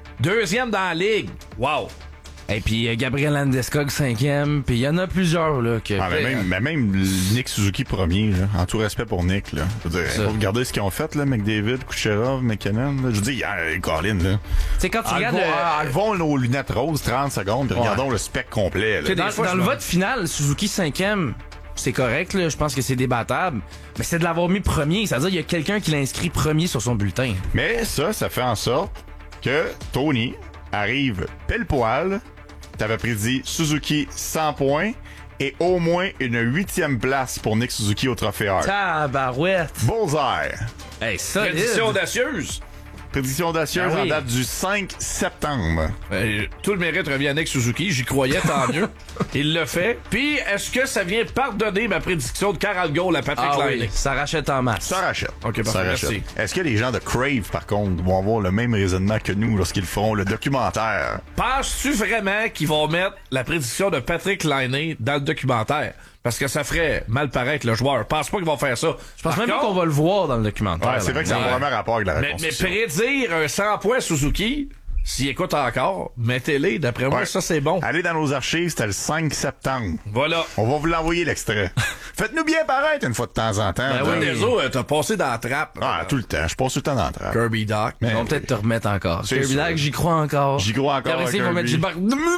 2e dans la ligue. Wow. Et puis Gabriel Landeskog 5e, puis il y en a plusieurs là que même Nick Suzuki premier, là, en tout respect pour Nick là. Je veux dire, regardez ce qu'ils ont fait là, McDavid, Kucherov, McKinnon. Là. Je veux dire, Colin là. C'est quand tu regardes enlevons nos lunettes roses 30 secondes, puis regardons le spectre complet. Là. Dans le vote final, Suzuki 5e. C'est correct, là. Je pense que c'est débattable. Mais c'est de l'avoir mis premier. C'est-à-dire qu'il y a quelqu'un qui l'a inscrit premier sur son bulletin. Mais ça fait en sorte que Tony arrive pile poil. T'avais prédit Suzuki 100 points et au moins une 8e place pour Nick Suzuki au Trophée Hart. Tabarouette! Bullseye! Hey, solide! Prédiction audacieuse! Prédiction audacieuse en date du 5 septembre. Tout le mérite revient à Nick Suzuki. J'y croyais, tant mieux. Il le fait. Puis, est-ce que ça vient pardonner ma prédiction de 40 goals à Patrick Laine? Oui, ça rachète en masse. Ça rachète. OK, parfait, merci. Est-ce que les gens de Crave, par contre, vont avoir le même raisonnement que nous lorsqu'ils feront le documentaire? Penses-tu vraiment qu'ils vont mettre la prédiction de Patrick Laine dans le documentaire? Parce que ça ferait mal paraître le joueur. Pense pas qu'ils vont faire ça. Je pense même pas qu'on va le voir dans le documentaire. Ouais, c'est vrai que ça a vraiment rapport avec la reconstruction. Mais prédire un 100 points Suzuki, s'il écoute encore, mettez-les. D'après moi, ça, c'est bon. Allez dans nos archives, c'était le 5 septembre. Voilà. On va vous l'envoyer, l'extrait. Faites-nous bien paraître une fois de temps en temps. Ben oui, les autres, t'as passé dans la trappe. Ah, tout le temps. Je passe tout le temps dans la trappe. Kirby Doc. Ils vont peut-être te remettre encore. C'est Kirby Doc, j'y crois encore. J'y crois encore. Après, ils vont mettre Gilbert.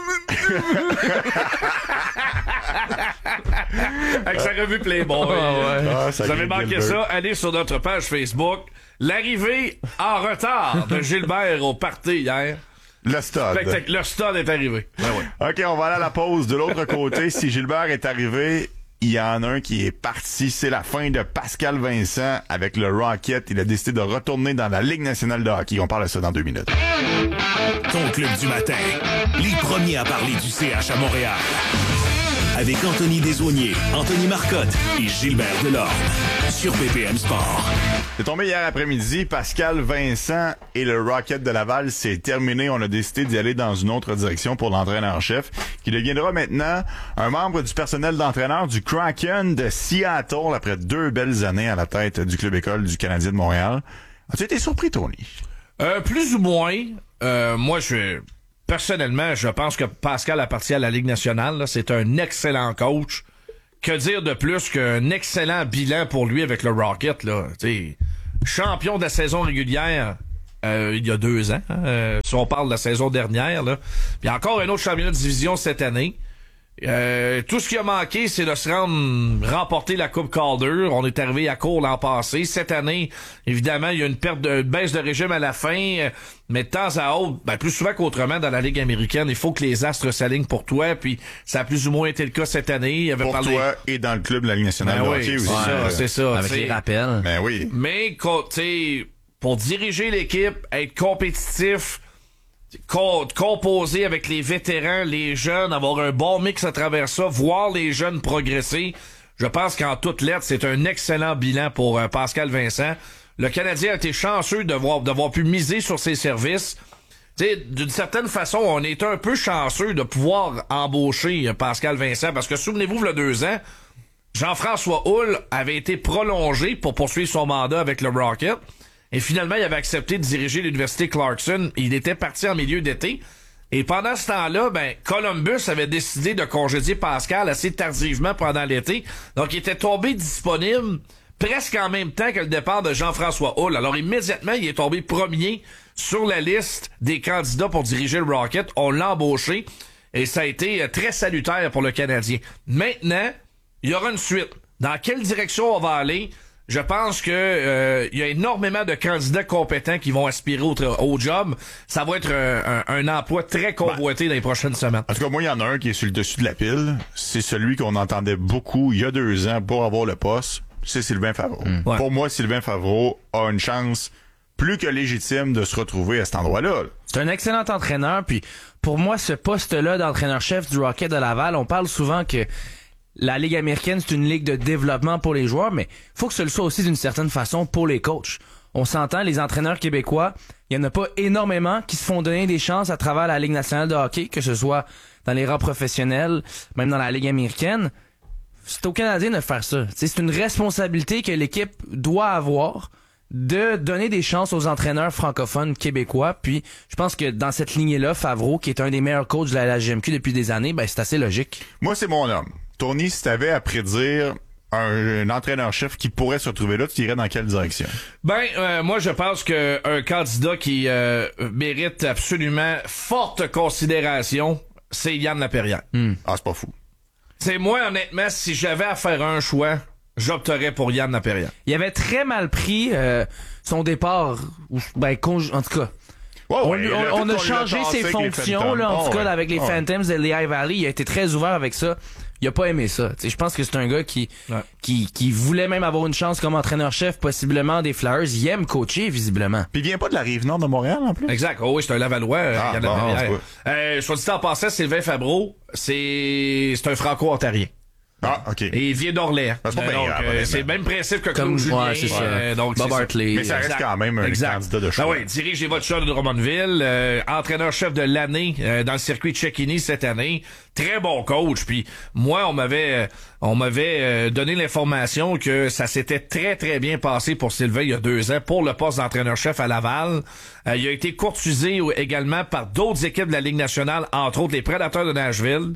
Avec sa revue Playboy. Vous avez manqué ça, allez sur notre page Facebook. L'arrivée en retard de Gilbert au party hier. Le stade. Le stade est arrivé. Ben ouais. OK, on va aller à la pause. De l'autre côté, si Gilbert est arrivé, il y en a un qui est parti. C'est la fin de Pascal Vincent avec le Rocket. Il a décidé de retourner dans la Ligue nationale de hockey. On parle de ça dans 2 minutes. Ton club du matin. Les premiers à parler du CH à Montréal. Avec Anthony Desaulniers, Anthony Marcotte et Gilbert Delorme. Sur BPM Sport. C'est tombé hier après-midi. Pascal Vincent et le Rocket de Laval, c'est terminé. On a décidé d'y aller dans une autre direction pour l'entraîneur-chef, qui deviendra maintenant un membre du personnel d'entraîneur du Kraken de Seattle après 2 belles années à la tête du club école du Canadien de Montréal. As-tu été surpris, Tony? Plus ou moins. Moi, personnellement, je pense que Pascal appartient à la Ligue nationale. Là. C'est un excellent coach. Que dire de plus qu'un excellent bilan pour lui avec le Rocket, là. T'sais, champion de la saison régulière il y a 2 ans. Si on parle de la saison dernière, là. Puis encore un autre championnat de division cette année. Tout ce qui a manqué, c'est de se rendre remporter la Coupe Calder. On est arrivé à court l'an passé. Cette année, évidemment, il y a une baisse de régime à la fin, mais de temps à autre, plus souvent qu'autrement dans la Ligue américaine, il faut que les astres s'alignent pour toi, puis ça a plus ou moins été le cas cette année. Il avait pour toi et dans le club de la Ligue nationale de hockey aussi. C'est ça. Avec les rappels. Ben oui. Mais, pour diriger l'équipe, être compétitif, composer avec les vétérans, les jeunes, avoir un bon mix à travers ça, voir les jeunes progresser. Je pense qu'en toute lettre, c'est un excellent bilan pour Pascal Vincent. Le Canadien a été chanceux d'avoir pu miser sur ses services. T'sais, d'une certaine façon, on est un peu chanceux de pouvoir embaucher Pascal Vincent parce que souvenez-vous, il y a 2 ans, Jean-François Houle avait été prolongé pour poursuivre son mandat avec le Rocket. Et finalement, il avait accepté de diriger l'université Clarkson. Il était parti en milieu d'été. Et pendant ce temps-là, Columbus avait décidé de congédier Pascal assez tardivement pendant l'été. Donc, il était tombé disponible presque en même temps que le départ de Jean-François Houle. Alors, immédiatement, il est tombé premier sur la liste des candidats pour diriger le Rocket. On l'a embauché. Et ça a été très salutaire pour le Canadien. Maintenant, il y aura une suite. Dans quelle direction on va aller? Je pense que il y a énormément de candidats compétents qui vont aspirer au job. Ça va être un emploi très convoité dans les prochaines semaines. En tout cas, moi, il y en a un qui est sur le dessus de la pile. C'est celui qu'on entendait beaucoup il y a 2 ans pour avoir le poste. C'est Sylvain Favreau. Ouais. Pour moi, Sylvain Favreau a une chance plus que légitime de se retrouver à cet endroit-là. C'est un excellent entraîneur, puis pour moi, ce poste-là d'entraîneur-chef du Rocket de Laval, on parle souvent que la Ligue américaine, c'est une ligue de développement pour les joueurs, mais faut que ce le soit aussi d'une certaine façon pour les coachs. On s'entend, les entraîneurs québécois, il n'y en a pas énormément qui se font donner des chances à travers la Ligue nationale de hockey, que ce soit dans les rangs professionnels, même dans la Ligue américaine. C'est aux Canadiens de faire ça. T'sais, c'est une responsabilité que l'équipe doit avoir de donner des chances aux entraîneurs francophones québécois. Puis, je pense que dans cette lignée-là, Favreau, qui est un des meilleurs coachs de la GMQ depuis des années, ben c'est assez logique. Moi, c'est mon homme. Tony, si t'avais à prédire un entraîneur-chef qui pourrait se retrouver là, tu irais dans quelle direction? Moi, je pense que un candidat qui mérite absolument forte considération, c'est Yann Lapierre. Ah, c'est pas fou. C'est moi, honnêtement, si j'avais à faire un choix, j'opterais pour Yann Lapierre. Il avait très mal pris son départ, en tout cas. On a changé ses fonctions, là, en tout cas, avec les Phantoms de Lehigh Valley. Il a été très ouvert avec ça. Il a pas aimé ça. Je pense que c'est un gars qui voulait même avoir une chance comme entraîneur-chef, possiblement des Flyers. Il aime coacher, visiblement. Puis il vient pas de la Rive-Nord de Montréal, en plus? Exact. Oh oui, c'est un Lavallois. Yann Lapierre. Soit dit en passant, Sylvain Favreau, c'est un Franco-Ontarien. Ah, OK. Et il vient d'Orléans. C'est le même principe que Claude Julien. C'est ça. Donc, Bob Hartley. Mais ça reste quand même un candidat de choix. Ben oui, dirige les Vultures de Drummondville, entraîneur-chef de l'année dans le circuit de Cecchini cette année. Très bon coach. Puis moi, on m'avait donné l'information que ça s'était très, très bien passé pour Sylvain il y a 2 ans pour le poste d'entraîneur-chef à Laval. Il a été courtisé également par d'autres équipes de la Ligue nationale, entre autres les Prédateurs de Nashville.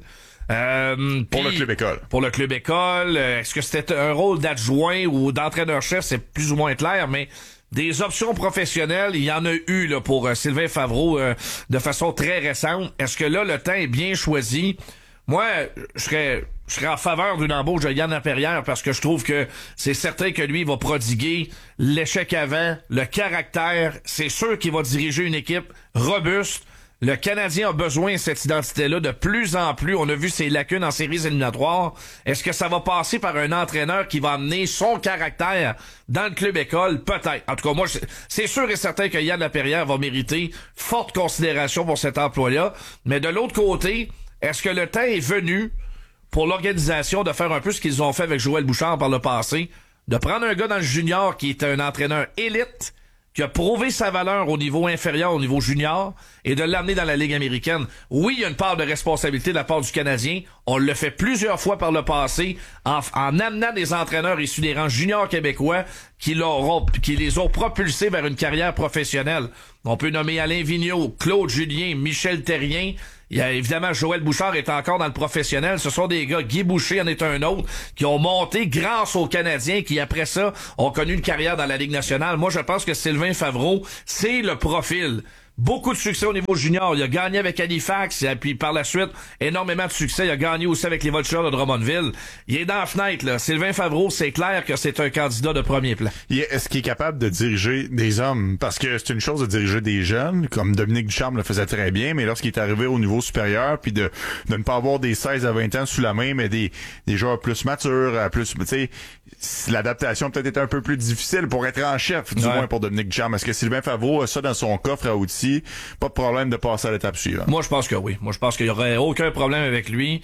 Pour le club école. Pour le club école. Est-ce que c'était un rôle d'adjoint ou d'entraîneur-chef? C'est plus ou moins clair, mais des options professionnelles, il y en a eu là pour Sylvain Favreau de façon très récente. Est-ce que là, le temps est bien choisi? Moi, je serais en faveur d'une embauche de Yann Lapierre parce que je trouve que c'est certain que lui, il va prodiguer l'échec avant, le caractère. C'est sûr qu'il va diriger une équipe robuste. Le Canadien a besoin de cette identité-là de plus en plus. On a vu ses lacunes en séries éliminatoires. Est-ce que ça va passer par un entraîneur qui va amener son caractère dans le club école? Peut-être. En tout cas, moi, c'est sûr et certain que Yann Lapierre va mériter forte considération pour cet emploi-là. Mais de l'autre côté, est-ce que le temps est venu pour l'organisation de faire un peu ce qu'ils ont fait avec Joël Bouchard par le passé, de prendre un gars dans le junior qui est un entraîneur élite, qui a prouvé sa valeur au niveau inférieur, au niveau junior, et de l'amener dans la Ligue américaine. Oui, il y a une part de responsabilité de la part du Canadien. On le fait plusieurs fois par le passé en amenant des entraîneurs issus des rangs juniors québécois qui les ont propulsés vers une carrière professionnelle. On peut nommer Alain Vigneault, Claude Julien, Michel Terrien. Il y a évidemment Joël Bouchard est encore dans le professionnel. Ce sont des gars, Guy Boucher en est un autre, qui ont monté grâce aux Canadiens, qui après ça ont connu une carrière dans la Ligue nationale. Moi, je pense que Sylvain Favreau, c'est le profil. Beaucoup de succès au niveau junior. Il a gagné avec Halifax, et puis par la suite, énormément de succès. Il a gagné aussi avec les Vultures de Drummondville. Il est dans la fenêtre, là. Sylvain Favreau, c'est clair que c'est un candidat de premier plan. Est-ce qu'il est capable de diriger des hommes? Parce que c'est une chose de diriger des jeunes, comme Dominique Ducharme le faisait très bien, mais lorsqu'il est arrivé au niveau supérieur, puis de ne pas avoir des 16 à 20 ans sous la main, mais des joueurs plus matures, plus, tu sais, l'adaptation peut-être était un peu plus difficile pour être en chef, du moins pour Dominique Ducharme. Est-ce que Sylvain Favreau a ça dans son coffre à outils? Pas de problème de passer à l'étape suivante. Moi, je pense que oui. Moi, je pense qu'il y aurait aucun problème avec lui.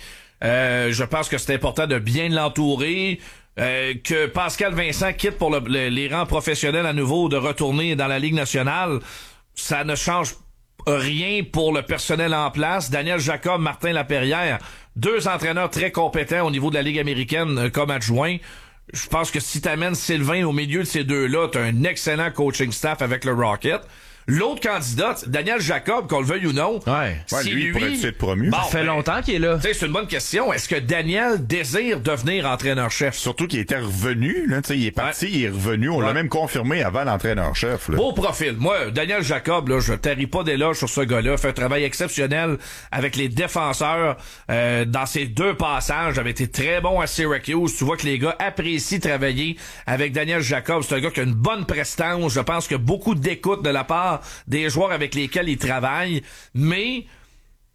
Je pense que c'est important de bien l'entourer. Que Pascal Vincent quitte pour les rangs professionnels à nouveau, de retourner dans la Ligue nationale, ça ne change rien pour le personnel en place. Daniel Jacob, Martin Lapierre, 2 entraîneurs très compétents au niveau de la Ligue américaine comme adjoints. Je pense que si t'amènes Sylvain au milieu de ces deux-là, t'as un excellent coaching staff avec le Rocket. L'autre candidat, Daniel Jacob, qu'on le veuille ou non, si lui, il pourrait être promu. Ça fait longtemps qu'il est là. C'est une bonne question. Est-ce que Daniel désire devenir entraîneur-chef? Surtout qu'il était revenu, là, il est parti, il est revenu. On l'a même confirmé avant l'entraîneur-chef. Là. Beau profil. Moi, Daniel Jacob, là, je taris pas d'éloge sur ce gars-là. Fait un travail exceptionnel avec les défenseurs dans ses 2 passages. Avait été très bon à Syracuse. Tu vois que les gars apprécient travailler avec Daniel Jacob. C'est un gars qui a une bonne prestance. Je pense que beaucoup d'écoute de la part des joueurs avec lesquels il travaille, mais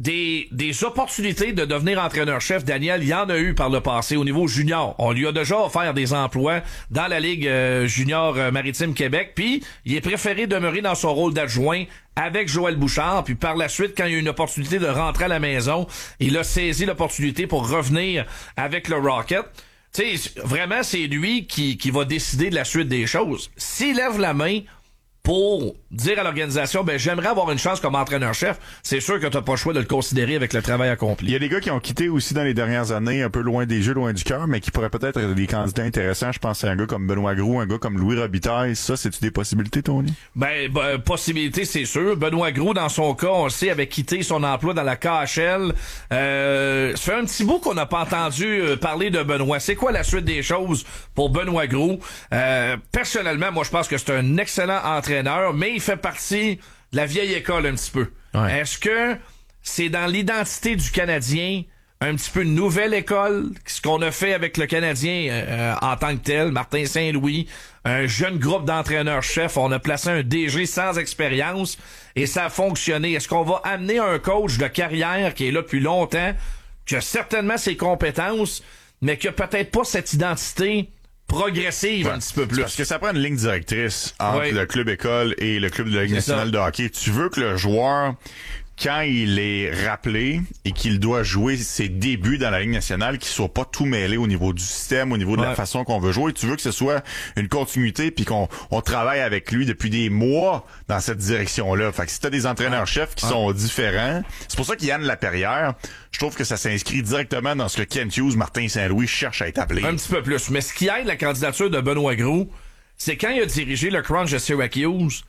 des opportunités de devenir entraîneur-chef, Daniel, il y en a eu par le passé au niveau junior. On lui a déjà offert des emplois dans la Ligue junior maritime Québec, puis il est préféré demeurer dans son rôle d'adjoint avec Joël Bouchard, puis par la suite, quand il y a eu une opportunité de rentrer à la maison, il a saisi l'opportunité pour revenir avec le Rocket. Tu sais, vraiment, c'est lui qui va décider de la suite des choses. S'il lève la main pour dire à l'organisation, ben j'aimerais avoir une chance comme entraîneur-chef, c'est sûr que t'as pas le choix de le considérer avec le travail accompli. Il y a des gars qui ont quitté aussi dans les dernières années, un peu loin des jeux, loin du cœur, mais qui pourraient peut-être être des candidats intéressants. Je pense à un gars comme Benoît Gros, un gars comme Louis Robitaille. Ça, c'est-tu des possibilités, Tony? Possibilité, c'est sûr. Benoît Gros, dans son cas, on le sait, avait quitté son emploi dans la KHL. Ça fait un petit bout qu'on n'a pas entendu parler de Benoît. C'est quoi la suite des choses pour Benoît Gros? Personnellement, moi, je pense que c'est un excellent entraîneur, mais il fait partie de la vieille école un petit peu. Ouais. Est-ce que c'est dans l'identité du Canadien un petit peu une nouvelle école, ce qu'on a fait avec le Canadien en tant que tel, Martin Saint-Louis, un jeune groupe d'entraîneurs-chefs, on a placé un DG sans expérience et ça a fonctionné. Est-ce qu'on va amener un coach de carrière qui est là depuis longtemps, qui a certainement ses compétences, mais qui a peut-être pas cette identité progressive un petit peu plus. Parce que ça prend une ligne directrice entre le club école et le club de la Ligue nationale de hockey. Tu veux que le joueur, quand il est rappelé et qu'il doit jouer ses débuts dans la Ligue nationale, qu'il soit pas tout mêlé au niveau du système, au niveau de la façon qu'on veut jouer. Tu veux que ce soit une continuité puis qu'on travaille avec lui depuis des mois dans cette direction-là. Fait que si t'as des entraîneurs-chefs qui sont différents, c'est pour ça qu'Yann Laperrière, je trouve que ça s'inscrit directement dans ce que Kent Hughes, Martin Saint-Louis cherche à établir. Un petit peu plus. Mais ce qui aide la candidature de Benoît Gros, c'est quand il a dirigé le Crunch de Syracuse,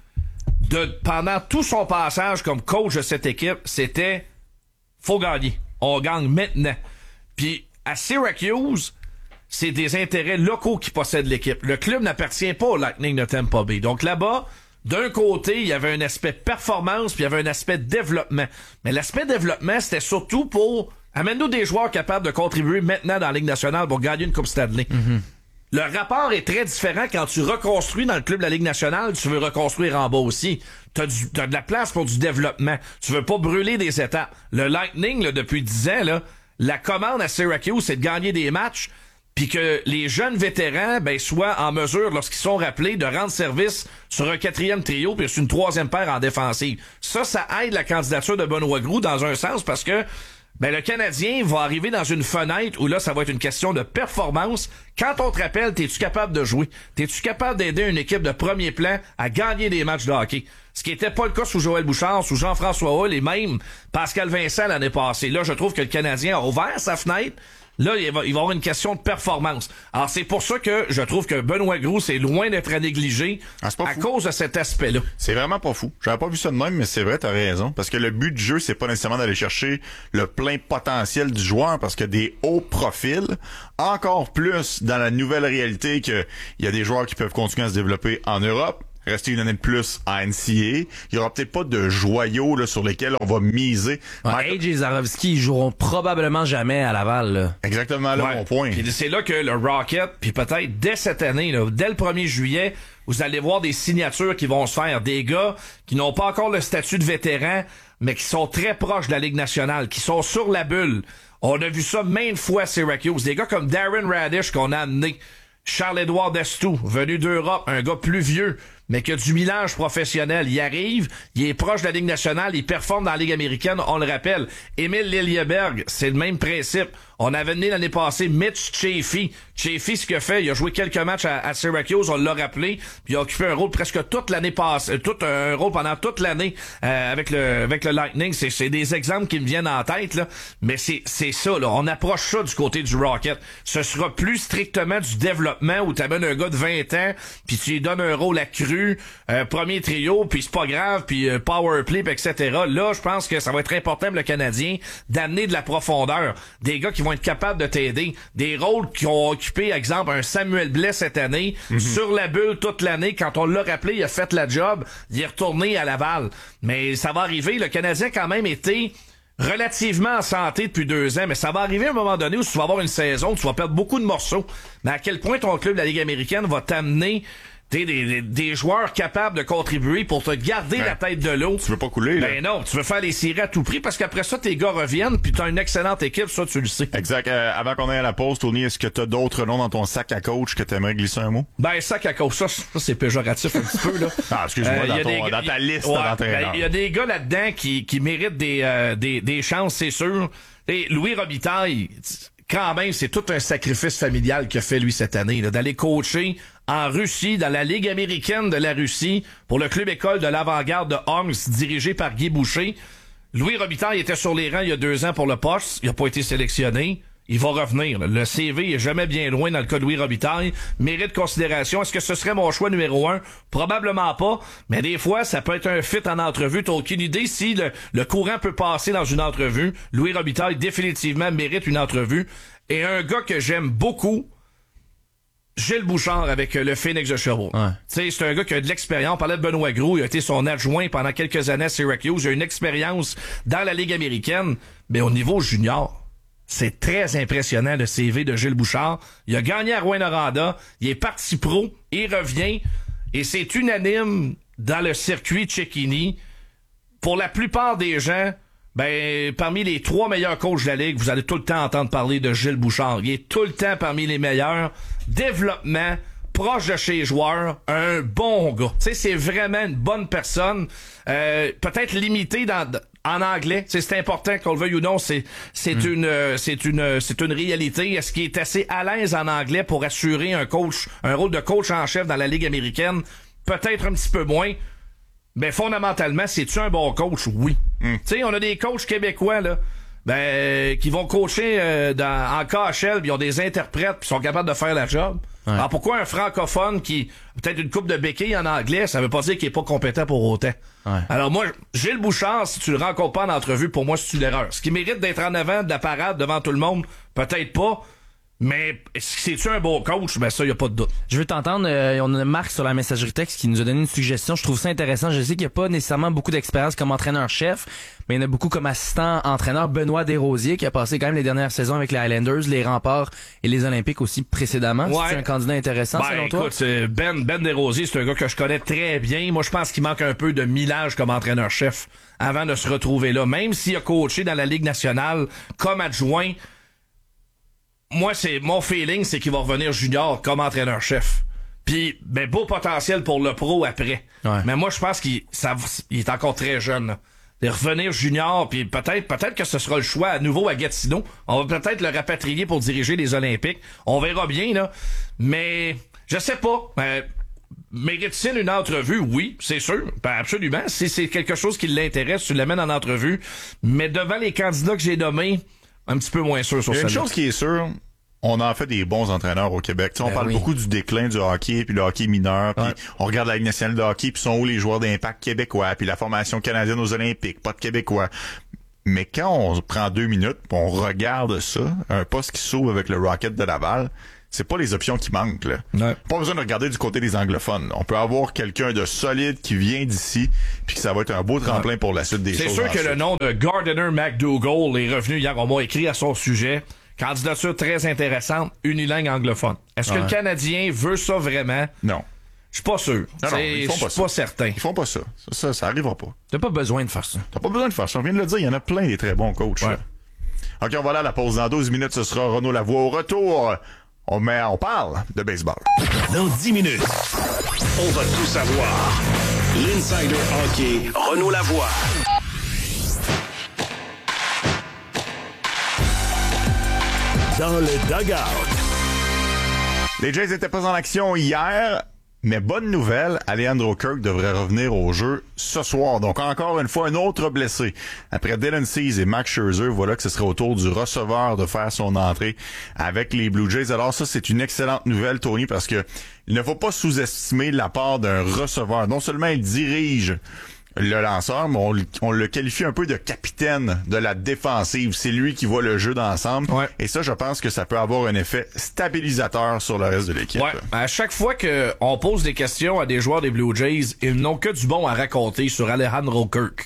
pendant tout son passage comme coach de cette équipe, c'était faut gagner. On gagne maintenant. Puis à Syracuse, c'est des intérêts locaux qui possèdent l'équipe. Le club n'appartient pas au Lightning de Tampa Bay. Donc là-bas, d'un côté, il y avait un aspect performance, puis il y avait un aspect développement. Mais l'aspect développement, c'était surtout pour amène-nous des joueurs capables de contribuer maintenant dans la Ligue nationale pour gagner une Coupe Stanley. Mm-hmm. Le rapport est très différent quand tu reconstruis dans le club de la Ligue nationale, tu veux reconstruire en bas aussi. T'as de la place pour du développement. Tu veux pas brûler des étapes. Le Lightning, là, depuis 10 ans, là, la commande à Syracuse, c'est de gagner des matchs, puis que les jeunes vétérans soient en mesure, lorsqu'ils sont rappelés, de rendre service sur un 4e trio puis sur une 3e paire en défensive. Ça aide la candidature de Benoît Gros dans un sens parce que le Canadien va arriver dans une fenêtre où là, ça va être une question de performance. Quand on te rappelle, t'es-tu capable de jouer? T'es-tu capable d'aider une équipe de premier plan à gagner des matchs de hockey? Ce qui était pas le cas sous Joël Bouchard, sous Jean-François Hull et même Pascal Vincent l'année passée. Là, je trouve que le Canadien a ouvert sa fenêtre. Là, il va y avoir une question de performance. Alors, c'est pour ça que je trouve que Benoît Gros, c'est loin d'être à négliger à cause de cet aspect-là. C'est vraiment pas fou. J'avais pas vu ça de même, mais c'est vrai, t'as raison. Parce que le but du jeu, c'est pas nécessairement d'aller chercher le plein potentiel du joueur, parce que des hauts profils, encore plus dans la nouvelle réalité qu'il y a des joueurs qui peuvent continuer à se développer en Europe, rester une année de plus à NCAA. Il y aura peut-être pas de joyaux là, sur lesquels on va miser. AJ et Zarovski, ils joueront probablement jamais à Laval. Là. Exactement là mon point. Puis c'est là que le Rocket, puis peut-être dès cette année, là, dès le 1er juillet, vous allez voir des signatures qui vont se faire. Des gars qui n'ont pas encore le statut de vétéran, mais qui sont très proches de la Ligue nationale, qui sont sur la bulle. On a vu ça maintes fois à Syracuse. Des gars comme Darren Radish qu'on a amené. Charles-Édouard Destou, venu d'Europe, un gars plus vieux, mais qui a du millage professionnel. Il arrive, il est proche de la Ligue nationale, il performe dans la Ligue américaine, on le rappelle. Émile Liljeberg, c'est le même principe. On avait amené l'année passée Mitch Chaffee. Chaffee, ce qu'il a fait, il a joué quelques matchs à Syracuse, on l'a rappelé, puis il a occupé un rôle presque toute l'année passée, un rôle pendant toute l'année avec le Lightning. C'est des exemples qui me viennent en tête, là, mais c'est ça, là. On approche ça du côté du Rocket. Ce sera plus strictement du développement où tu amènes un gars de 20 ans, puis tu lui donnes un rôle accru, premier trio, puis c'est pas grave, puis power play, etc. Là, je pense que ça va être important pour le Canadien d'amener de la profondeur. Des gars qui vont être capables de t'aider. Des rôles qui ont occupé, exemple, un Samuel Blais cette année, sur la bulle toute l'année. Quand on l'a rappelé, il a fait la job, il est retourné à Laval. Mais ça va arriver. Le Canadien a quand même été relativement en santé depuis 2 ans, mais ça va arriver à un moment donné où tu vas avoir une saison, tu vas perdre beaucoup de morceaux. Mais à quel point ton club de la Ligue américaine va t'amener des joueurs capables de contribuer pour te garder la tête de l'eau. Tu veux pas couler, là? Ben non, tu veux faire les séries à tout prix parce qu'après ça, tes gars reviennent puis t'as une excellente équipe, ça, tu le sais. Exact. Avant qu'on aille à la pause, Tony, est-ce que t'as d'autres noms dans ton sac à coach que t'aimerais glisser un mot? Ben, sac à coach, ça c'est péjoratif un petit peu, là. Ah, excuse-moi, dans ta liste d'entraîneurs. Il y a des gars là-dedans qui méritent des chances, c'est sûr. Et Louis Robitaille, quand même, c'est tout un sacrifice familial qu'il a fait, lui, cette année, là, d'aller coacher en Russie, dans la Ligue américaine de la Russie, pour le club école de l'avant-garde de Omsk, dirigé par Guy Boucher. Louis Robitaille était sur les rangs il y a 2 ans pour le poste. Il n'a pas été sélectionné. Il va revenir. Là. Le CV est jamais bien loin dans le cas de Louis Robitaille. Mérite considération. Est-ce que ce serait mon choix numéro 1? Probablement pas. Mais des fois, ça peut être un fit en entrevue. T'as aucune idée si le courant peut passer dans une entrevue. Louis Robitaille, définitivement, mérite une entrevue. Et un gars que j'aime beaucoup, Gilles Bouchard avec le Phoenix de Sherbrooke. Ouais. Tu sais, c'est un gars qui a de l'expérience. On parlait de Benoît Gros. Il a été son adjoint pendant quelques années à Syracuse. Il a une expérience dans la Ligue américaine. Mais au niveau junior, c'est très impressionnant le CV de Gilles Bouchard. Il a gagné à Rouyn-Noranda. Il est parti pro. Il revient. Et c'est unanime dans le circuit Cecchini. Pour la plupart des gens, ben, parmi les 3 meilleurs coachs de la Ligue, vous allez tout le temps entendre parler de Gilles Bouchard. Il est tout le temps parmi les meilleurs. Développement, proche de chez les joueurs, un bon gars. Tu sais, c'est vraiment une bonne personne. Peut-être limité en anglais. C'est important qu'on le veuille ou non. C'est une réalité. Est-ce qu'il est assez à l'aise en anglais pour assurer un rôle de coach en chef dans la Ligue américaine? Peut-être un petit peu moins. Mais fondamentalement, c'est-tu un bon coach? Oui. Tu sais, on a des coachs québécois, là, qui vont coacher en KHL, puis ils ont des interprètes, puis sont capables de faire la job. Ouais. Alors pourquoi un francophone qui peut-être une coupe de béquilles en anglais, ça veut pas dire qu'il est pas compétent pour autant. Ouais. Alors moi, Gilles Bouchard, si tu le rencontres pas en entrevue, pour moi, c'est une erreur. Ce qui mérite d'être en avant de la parade devant tout le monde, peut-être pas. Mais c'est-tu un bon coach? Ben ça, y a pas de doute. Je veux t'entendre, on a Marc sur la messagerie texte qui nous a donné une suggestion. Je trouve ça intéressant. Je sais qu'il n'y a pas nécessairement beaucoup d'expérience comme entraîneur-chef, mais il y en a beaucoup comme assistant-entraîneur. Benoît Desrosiers, qui a passé quand même les dernières saisons avec les Highlanders, les Remparts et les Olympiques aussi précédemment. Ouais. C'est un candidat intéressant, selon toi? Écoute, Ben Desrosiers, c'est un gars que je connais très bien. Moi, je pense qu'il manque un peu de millage comme entraîneur-chef avant de se retrouver là. Même s'il a coaché dans la Ligue nationale comme adjoint, moi, mon feeling, c'est qu'il va revenir junior comme entraîneur-chef. Puis, ben, beau potentiel pour le pro après. Ouais. Mais moi, je pense qu'il est encore très jeune, là. De revenir junior, puis peut-être que ce sera le choix à nouveau à Gatineau. On va peut-être le rapatrier pour diriger les Olympiques. On verra bien, là. Mais, je sais pas. Mérite-t-il une entrevue? Oui, c'est sûr. Ben, absolument. Si c'est quelque chose qui l'intéresse, tu l'amènes en entrevue. Mais devant les candidats que j'ai nommés, un petit peu moins sûr sur ça. Il y a une chose qui est sûre, on en fait des bons entraîneurs au Québec. T'sais, on parle beaucoup du déclin du hockey, puis le hockey mineur, puis on regarde la Ligue nationale de hockey, puis sont où les joueurs d'impact québécois, puis la formation canadienne aux Olympiques, pas de Québécois. Mais quand on prend 2 minutes, pis on regarde ça, un poste qui s'ouvre avec le Rocket de Laval, c'est pas les options qui manquent, là. Ouais. Pas besoin de regarder du côté des anglophones. On peut avoir quelqu'un de solide qui vient d'ici, puis que ça va être un beau tremplin pour la suite des choses. C'est sûr que le nom de Gardiner McDougall est revenu hier. On m'a écrit à son sujet. Candidature très intéressante, unilingue anglophone. Est-ce que le Canadien veut ça vraiment? Non. Je suis pas sûr. Non, ils font pas ça. Je suis pas certain. Ils font pas ça. Ça arrivera pas. T'as pas besoin de faire ça. T'as pas besoin de faire ça. On vient de le dire, il y en a plein des très bons coachs. Ouais. OK, on va aller à la pause. Dans 12 minutes, ce sera Renaud Lavoie. Au retour, on parle de baseball. Dans 10 minutes, on va tout savoir. L'Insider Hockey, Renaud Lavoie. Dans le dugout. Les Jays n'étaient pas en action hier, mais bonne nouvelle, Alejandro Kirk devrait revenir au jeu ce soir. Donc encore une fois, un autre blessé. Après Dylan Cease et Max Scherzer, voilà que ce serait au tour du receveur de faire son entrée avec les Blue Jays. Alors ça, c'est une excellente nouvelle, Tony, parce que il ne faut pas sous-estimer la part d'un receveur. Non seulement il dirige le lanceur, mais on le qualifie un peu de capitaine de la défensive. C'est lui qui voit le jeu d'ensemble. Ouais. Et ça, je pense que ça peut avoir un effet stabilisateur sur le reste de l'équipe. Ouais. À chaque fois qu'on pose des questions à des joueurs des Blue Jays, ils n'ont que du bon à raconter sur Alejandro Kirk.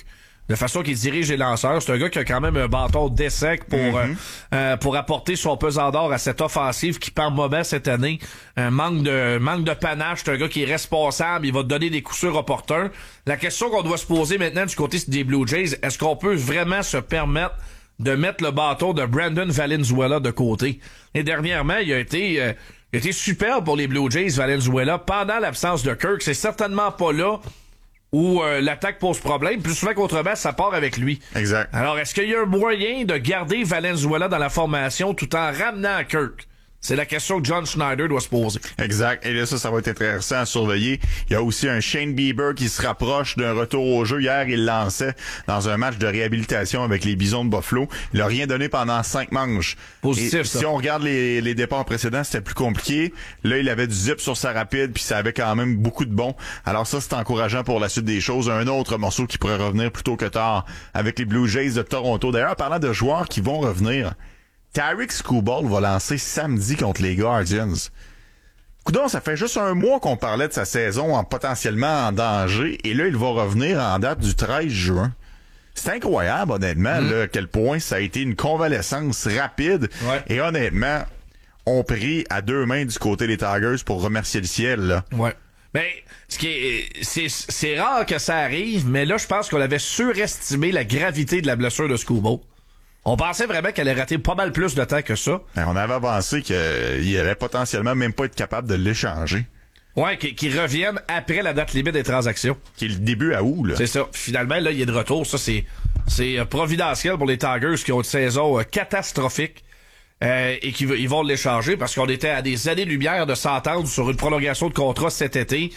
de façon qu'il dirige les lanceurs. C'est un gars qui a quand même un bâton d'essai pour apporter son pesant d'or à cette offensive qui part mauvais cette année. Manque de panache. C'est un gars qui est responsable. Il va te donner des coups sûrs opportuns. La question qu'on doit se poser maintenant du côté des Blue Jays, est-ce qu'on peut vraiment se permettre de mettre le bâton de Brandon Valenzuela de côté? Et dernièrement, il a été superbe pour les Blue Jays, Valenzuela, pendant l'absence de Kirk. C'est certainement pas là où l'attaque pose problème. Plus souvent qu'autrement, ça part avec lui. Exact. Alors, est-ce qu'il y a un moyen de garder Valenzuela dans la formation tout en ramenant Kirk? C'est la question que John Schneider doit se poser. Exact. Et là, ça va être intéressant à surveiller. Il y a aussi un Shane Bieber qui se rapproche d'un retour au jeu. Hier, il lançait dans un match de réhabilitation avec les Bisons de Buffalo. Il a rien donné pendant 5 manches. Positif, ça. Si on regarde les départs précédents, c'était plus compliqué. Là, il avait du zip sur sa rapide, puis ça avait quand même beaucoup de bons. Alors ça, c'est encourageant pour la suite des choses. Un autre morceau qui pourrait revenir plus tôt que tard avec les Blue Jays de Toronto. D'ailleurs, parlant de joueurs qui vont revenir, Tarik Skubal va lancer samedi contre les Guardians. Coudon, ça fait juste un mois qu'on parlait de sa saison potentiellement en danger, et là, il va revenir en date du 13 juin. C'est incroyable, honnêtement, là, à quel point ça a été une convalescence rapide. Ouais. Et honnêtement, on prie à 2 mains du côté des Tigers pour remercier le ciel, là. Ouais. Mais c'est rare que ça arrive, mais là, je pense qu'on avait surestimé la gravité de la blessure de Skubal. On pensait vraiment qu'elle allait rater pas mal plus de temps que ça. On avait avancé qu'il allait potentiellement même pas être capable de l'échanger. Ouais, qu'il revienne après la date limite des transactions. Qui est le début à août, là. C'est ça. Finalement, là, il est de retour. Ça, c'est providentiel pour les Tigers qui ont une saison catastrophique. Et ils vont l'échanger parce qu'on était à des années-lumière de s'entendre sur une prolongation de contrat cet été.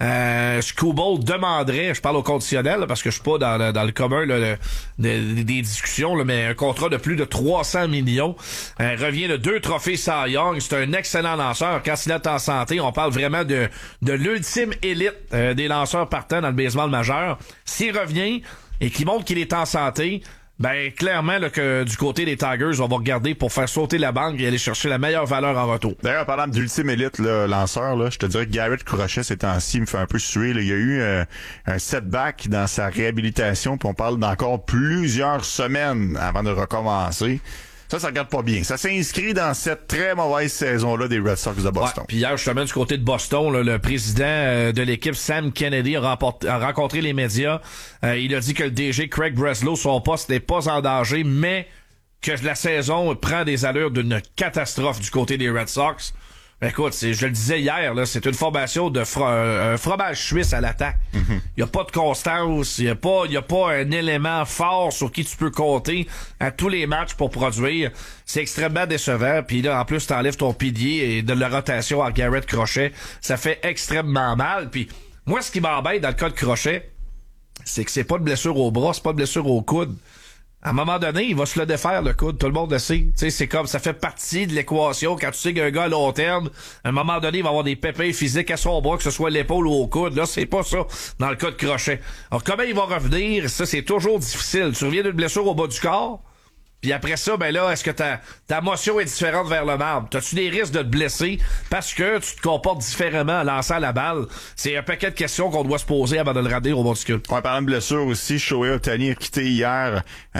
Skubal demanderait, je parle au conditionnel là, parce que je suis pas dans le commun là, des discussions, là, mais un contrat de plus de 300 millions. Revient de 2 trophées Cy Young. C'est un excellent lanceur. Quand il est en santé, on parle vraiment de l'ultime élite des lanceurs partants dans le baseball majeur. S'il revient et qu'il montre qu'il est en santé, ben clairement là, que du côté des Tigers, on va regarder pour faire sauter la banque et aller chercher la meilleure valeur en retour. D'ailleurs, parlant d'ultime élite là, lanceur, là, je te dirais que Garrett Crochet ces temps-ci me fait un peu suer. Là. Il y a eu un setback dans sa réhabilitation, puis on parle d'encore plusieurs semaines avant de recommencer. Ça regarde pas bien. Ça s'inscrit dans cette très mauvaise saison-là des Red Sox de Boston. Ouais, puis hier, justement, du côté de Boston, là, le président de l'équipe, Sam Kennedy, a rencontré les médias. Il a dit que le DG Craig Breslow, son poste n'est pas en danger, mais que la saison prend des allures d'une catastrophe du côté des Red Sox. Écoute, je le disais hier, là, c'est une formation de un fromage suisse à l'attaque. Il y a pas de constance, il y a pas un élément fort sur qui tu peux compter à tous les matchs pour produire. C'est extrêmement décevant. Puis là, en plus, t'enlèves ton pilier et de la rotation à Garrett Crochet. Ça fait extrêmement mal. Puis moi, ce qui m'embête dans le cas de Crochet, c'est que c'est pas de blessure au bras, c'est pas de blessure au coude. À un moment donné, il va se le défaire, le coude. Tout le monde le sait. Tu sais, c'est comme, ça fait partie de l'équation. Quand tu sais qu'un gars à long terme, à un moment donné, il va avoir des pépins physiques à son bras, que ce soit l'épaule ou au coude. Là, c'est pas ça dans le cas de Crochet. Alors, comment il va revenir? Ça, c'est toujours difficile. Tu reviens d'une blessure au bas du corps. Puis après ça, ben là, est-ce que ta motion est différente vers le marbre? T'as-tu des risques de te blesser parce que tu te comportes différemment en lançant la balle? C'est un paquet de questions qu'on doit se poser avant de le ramener au monticule. Ouais, parlant de blessure aussi, Shohei Ohtani a quitté hier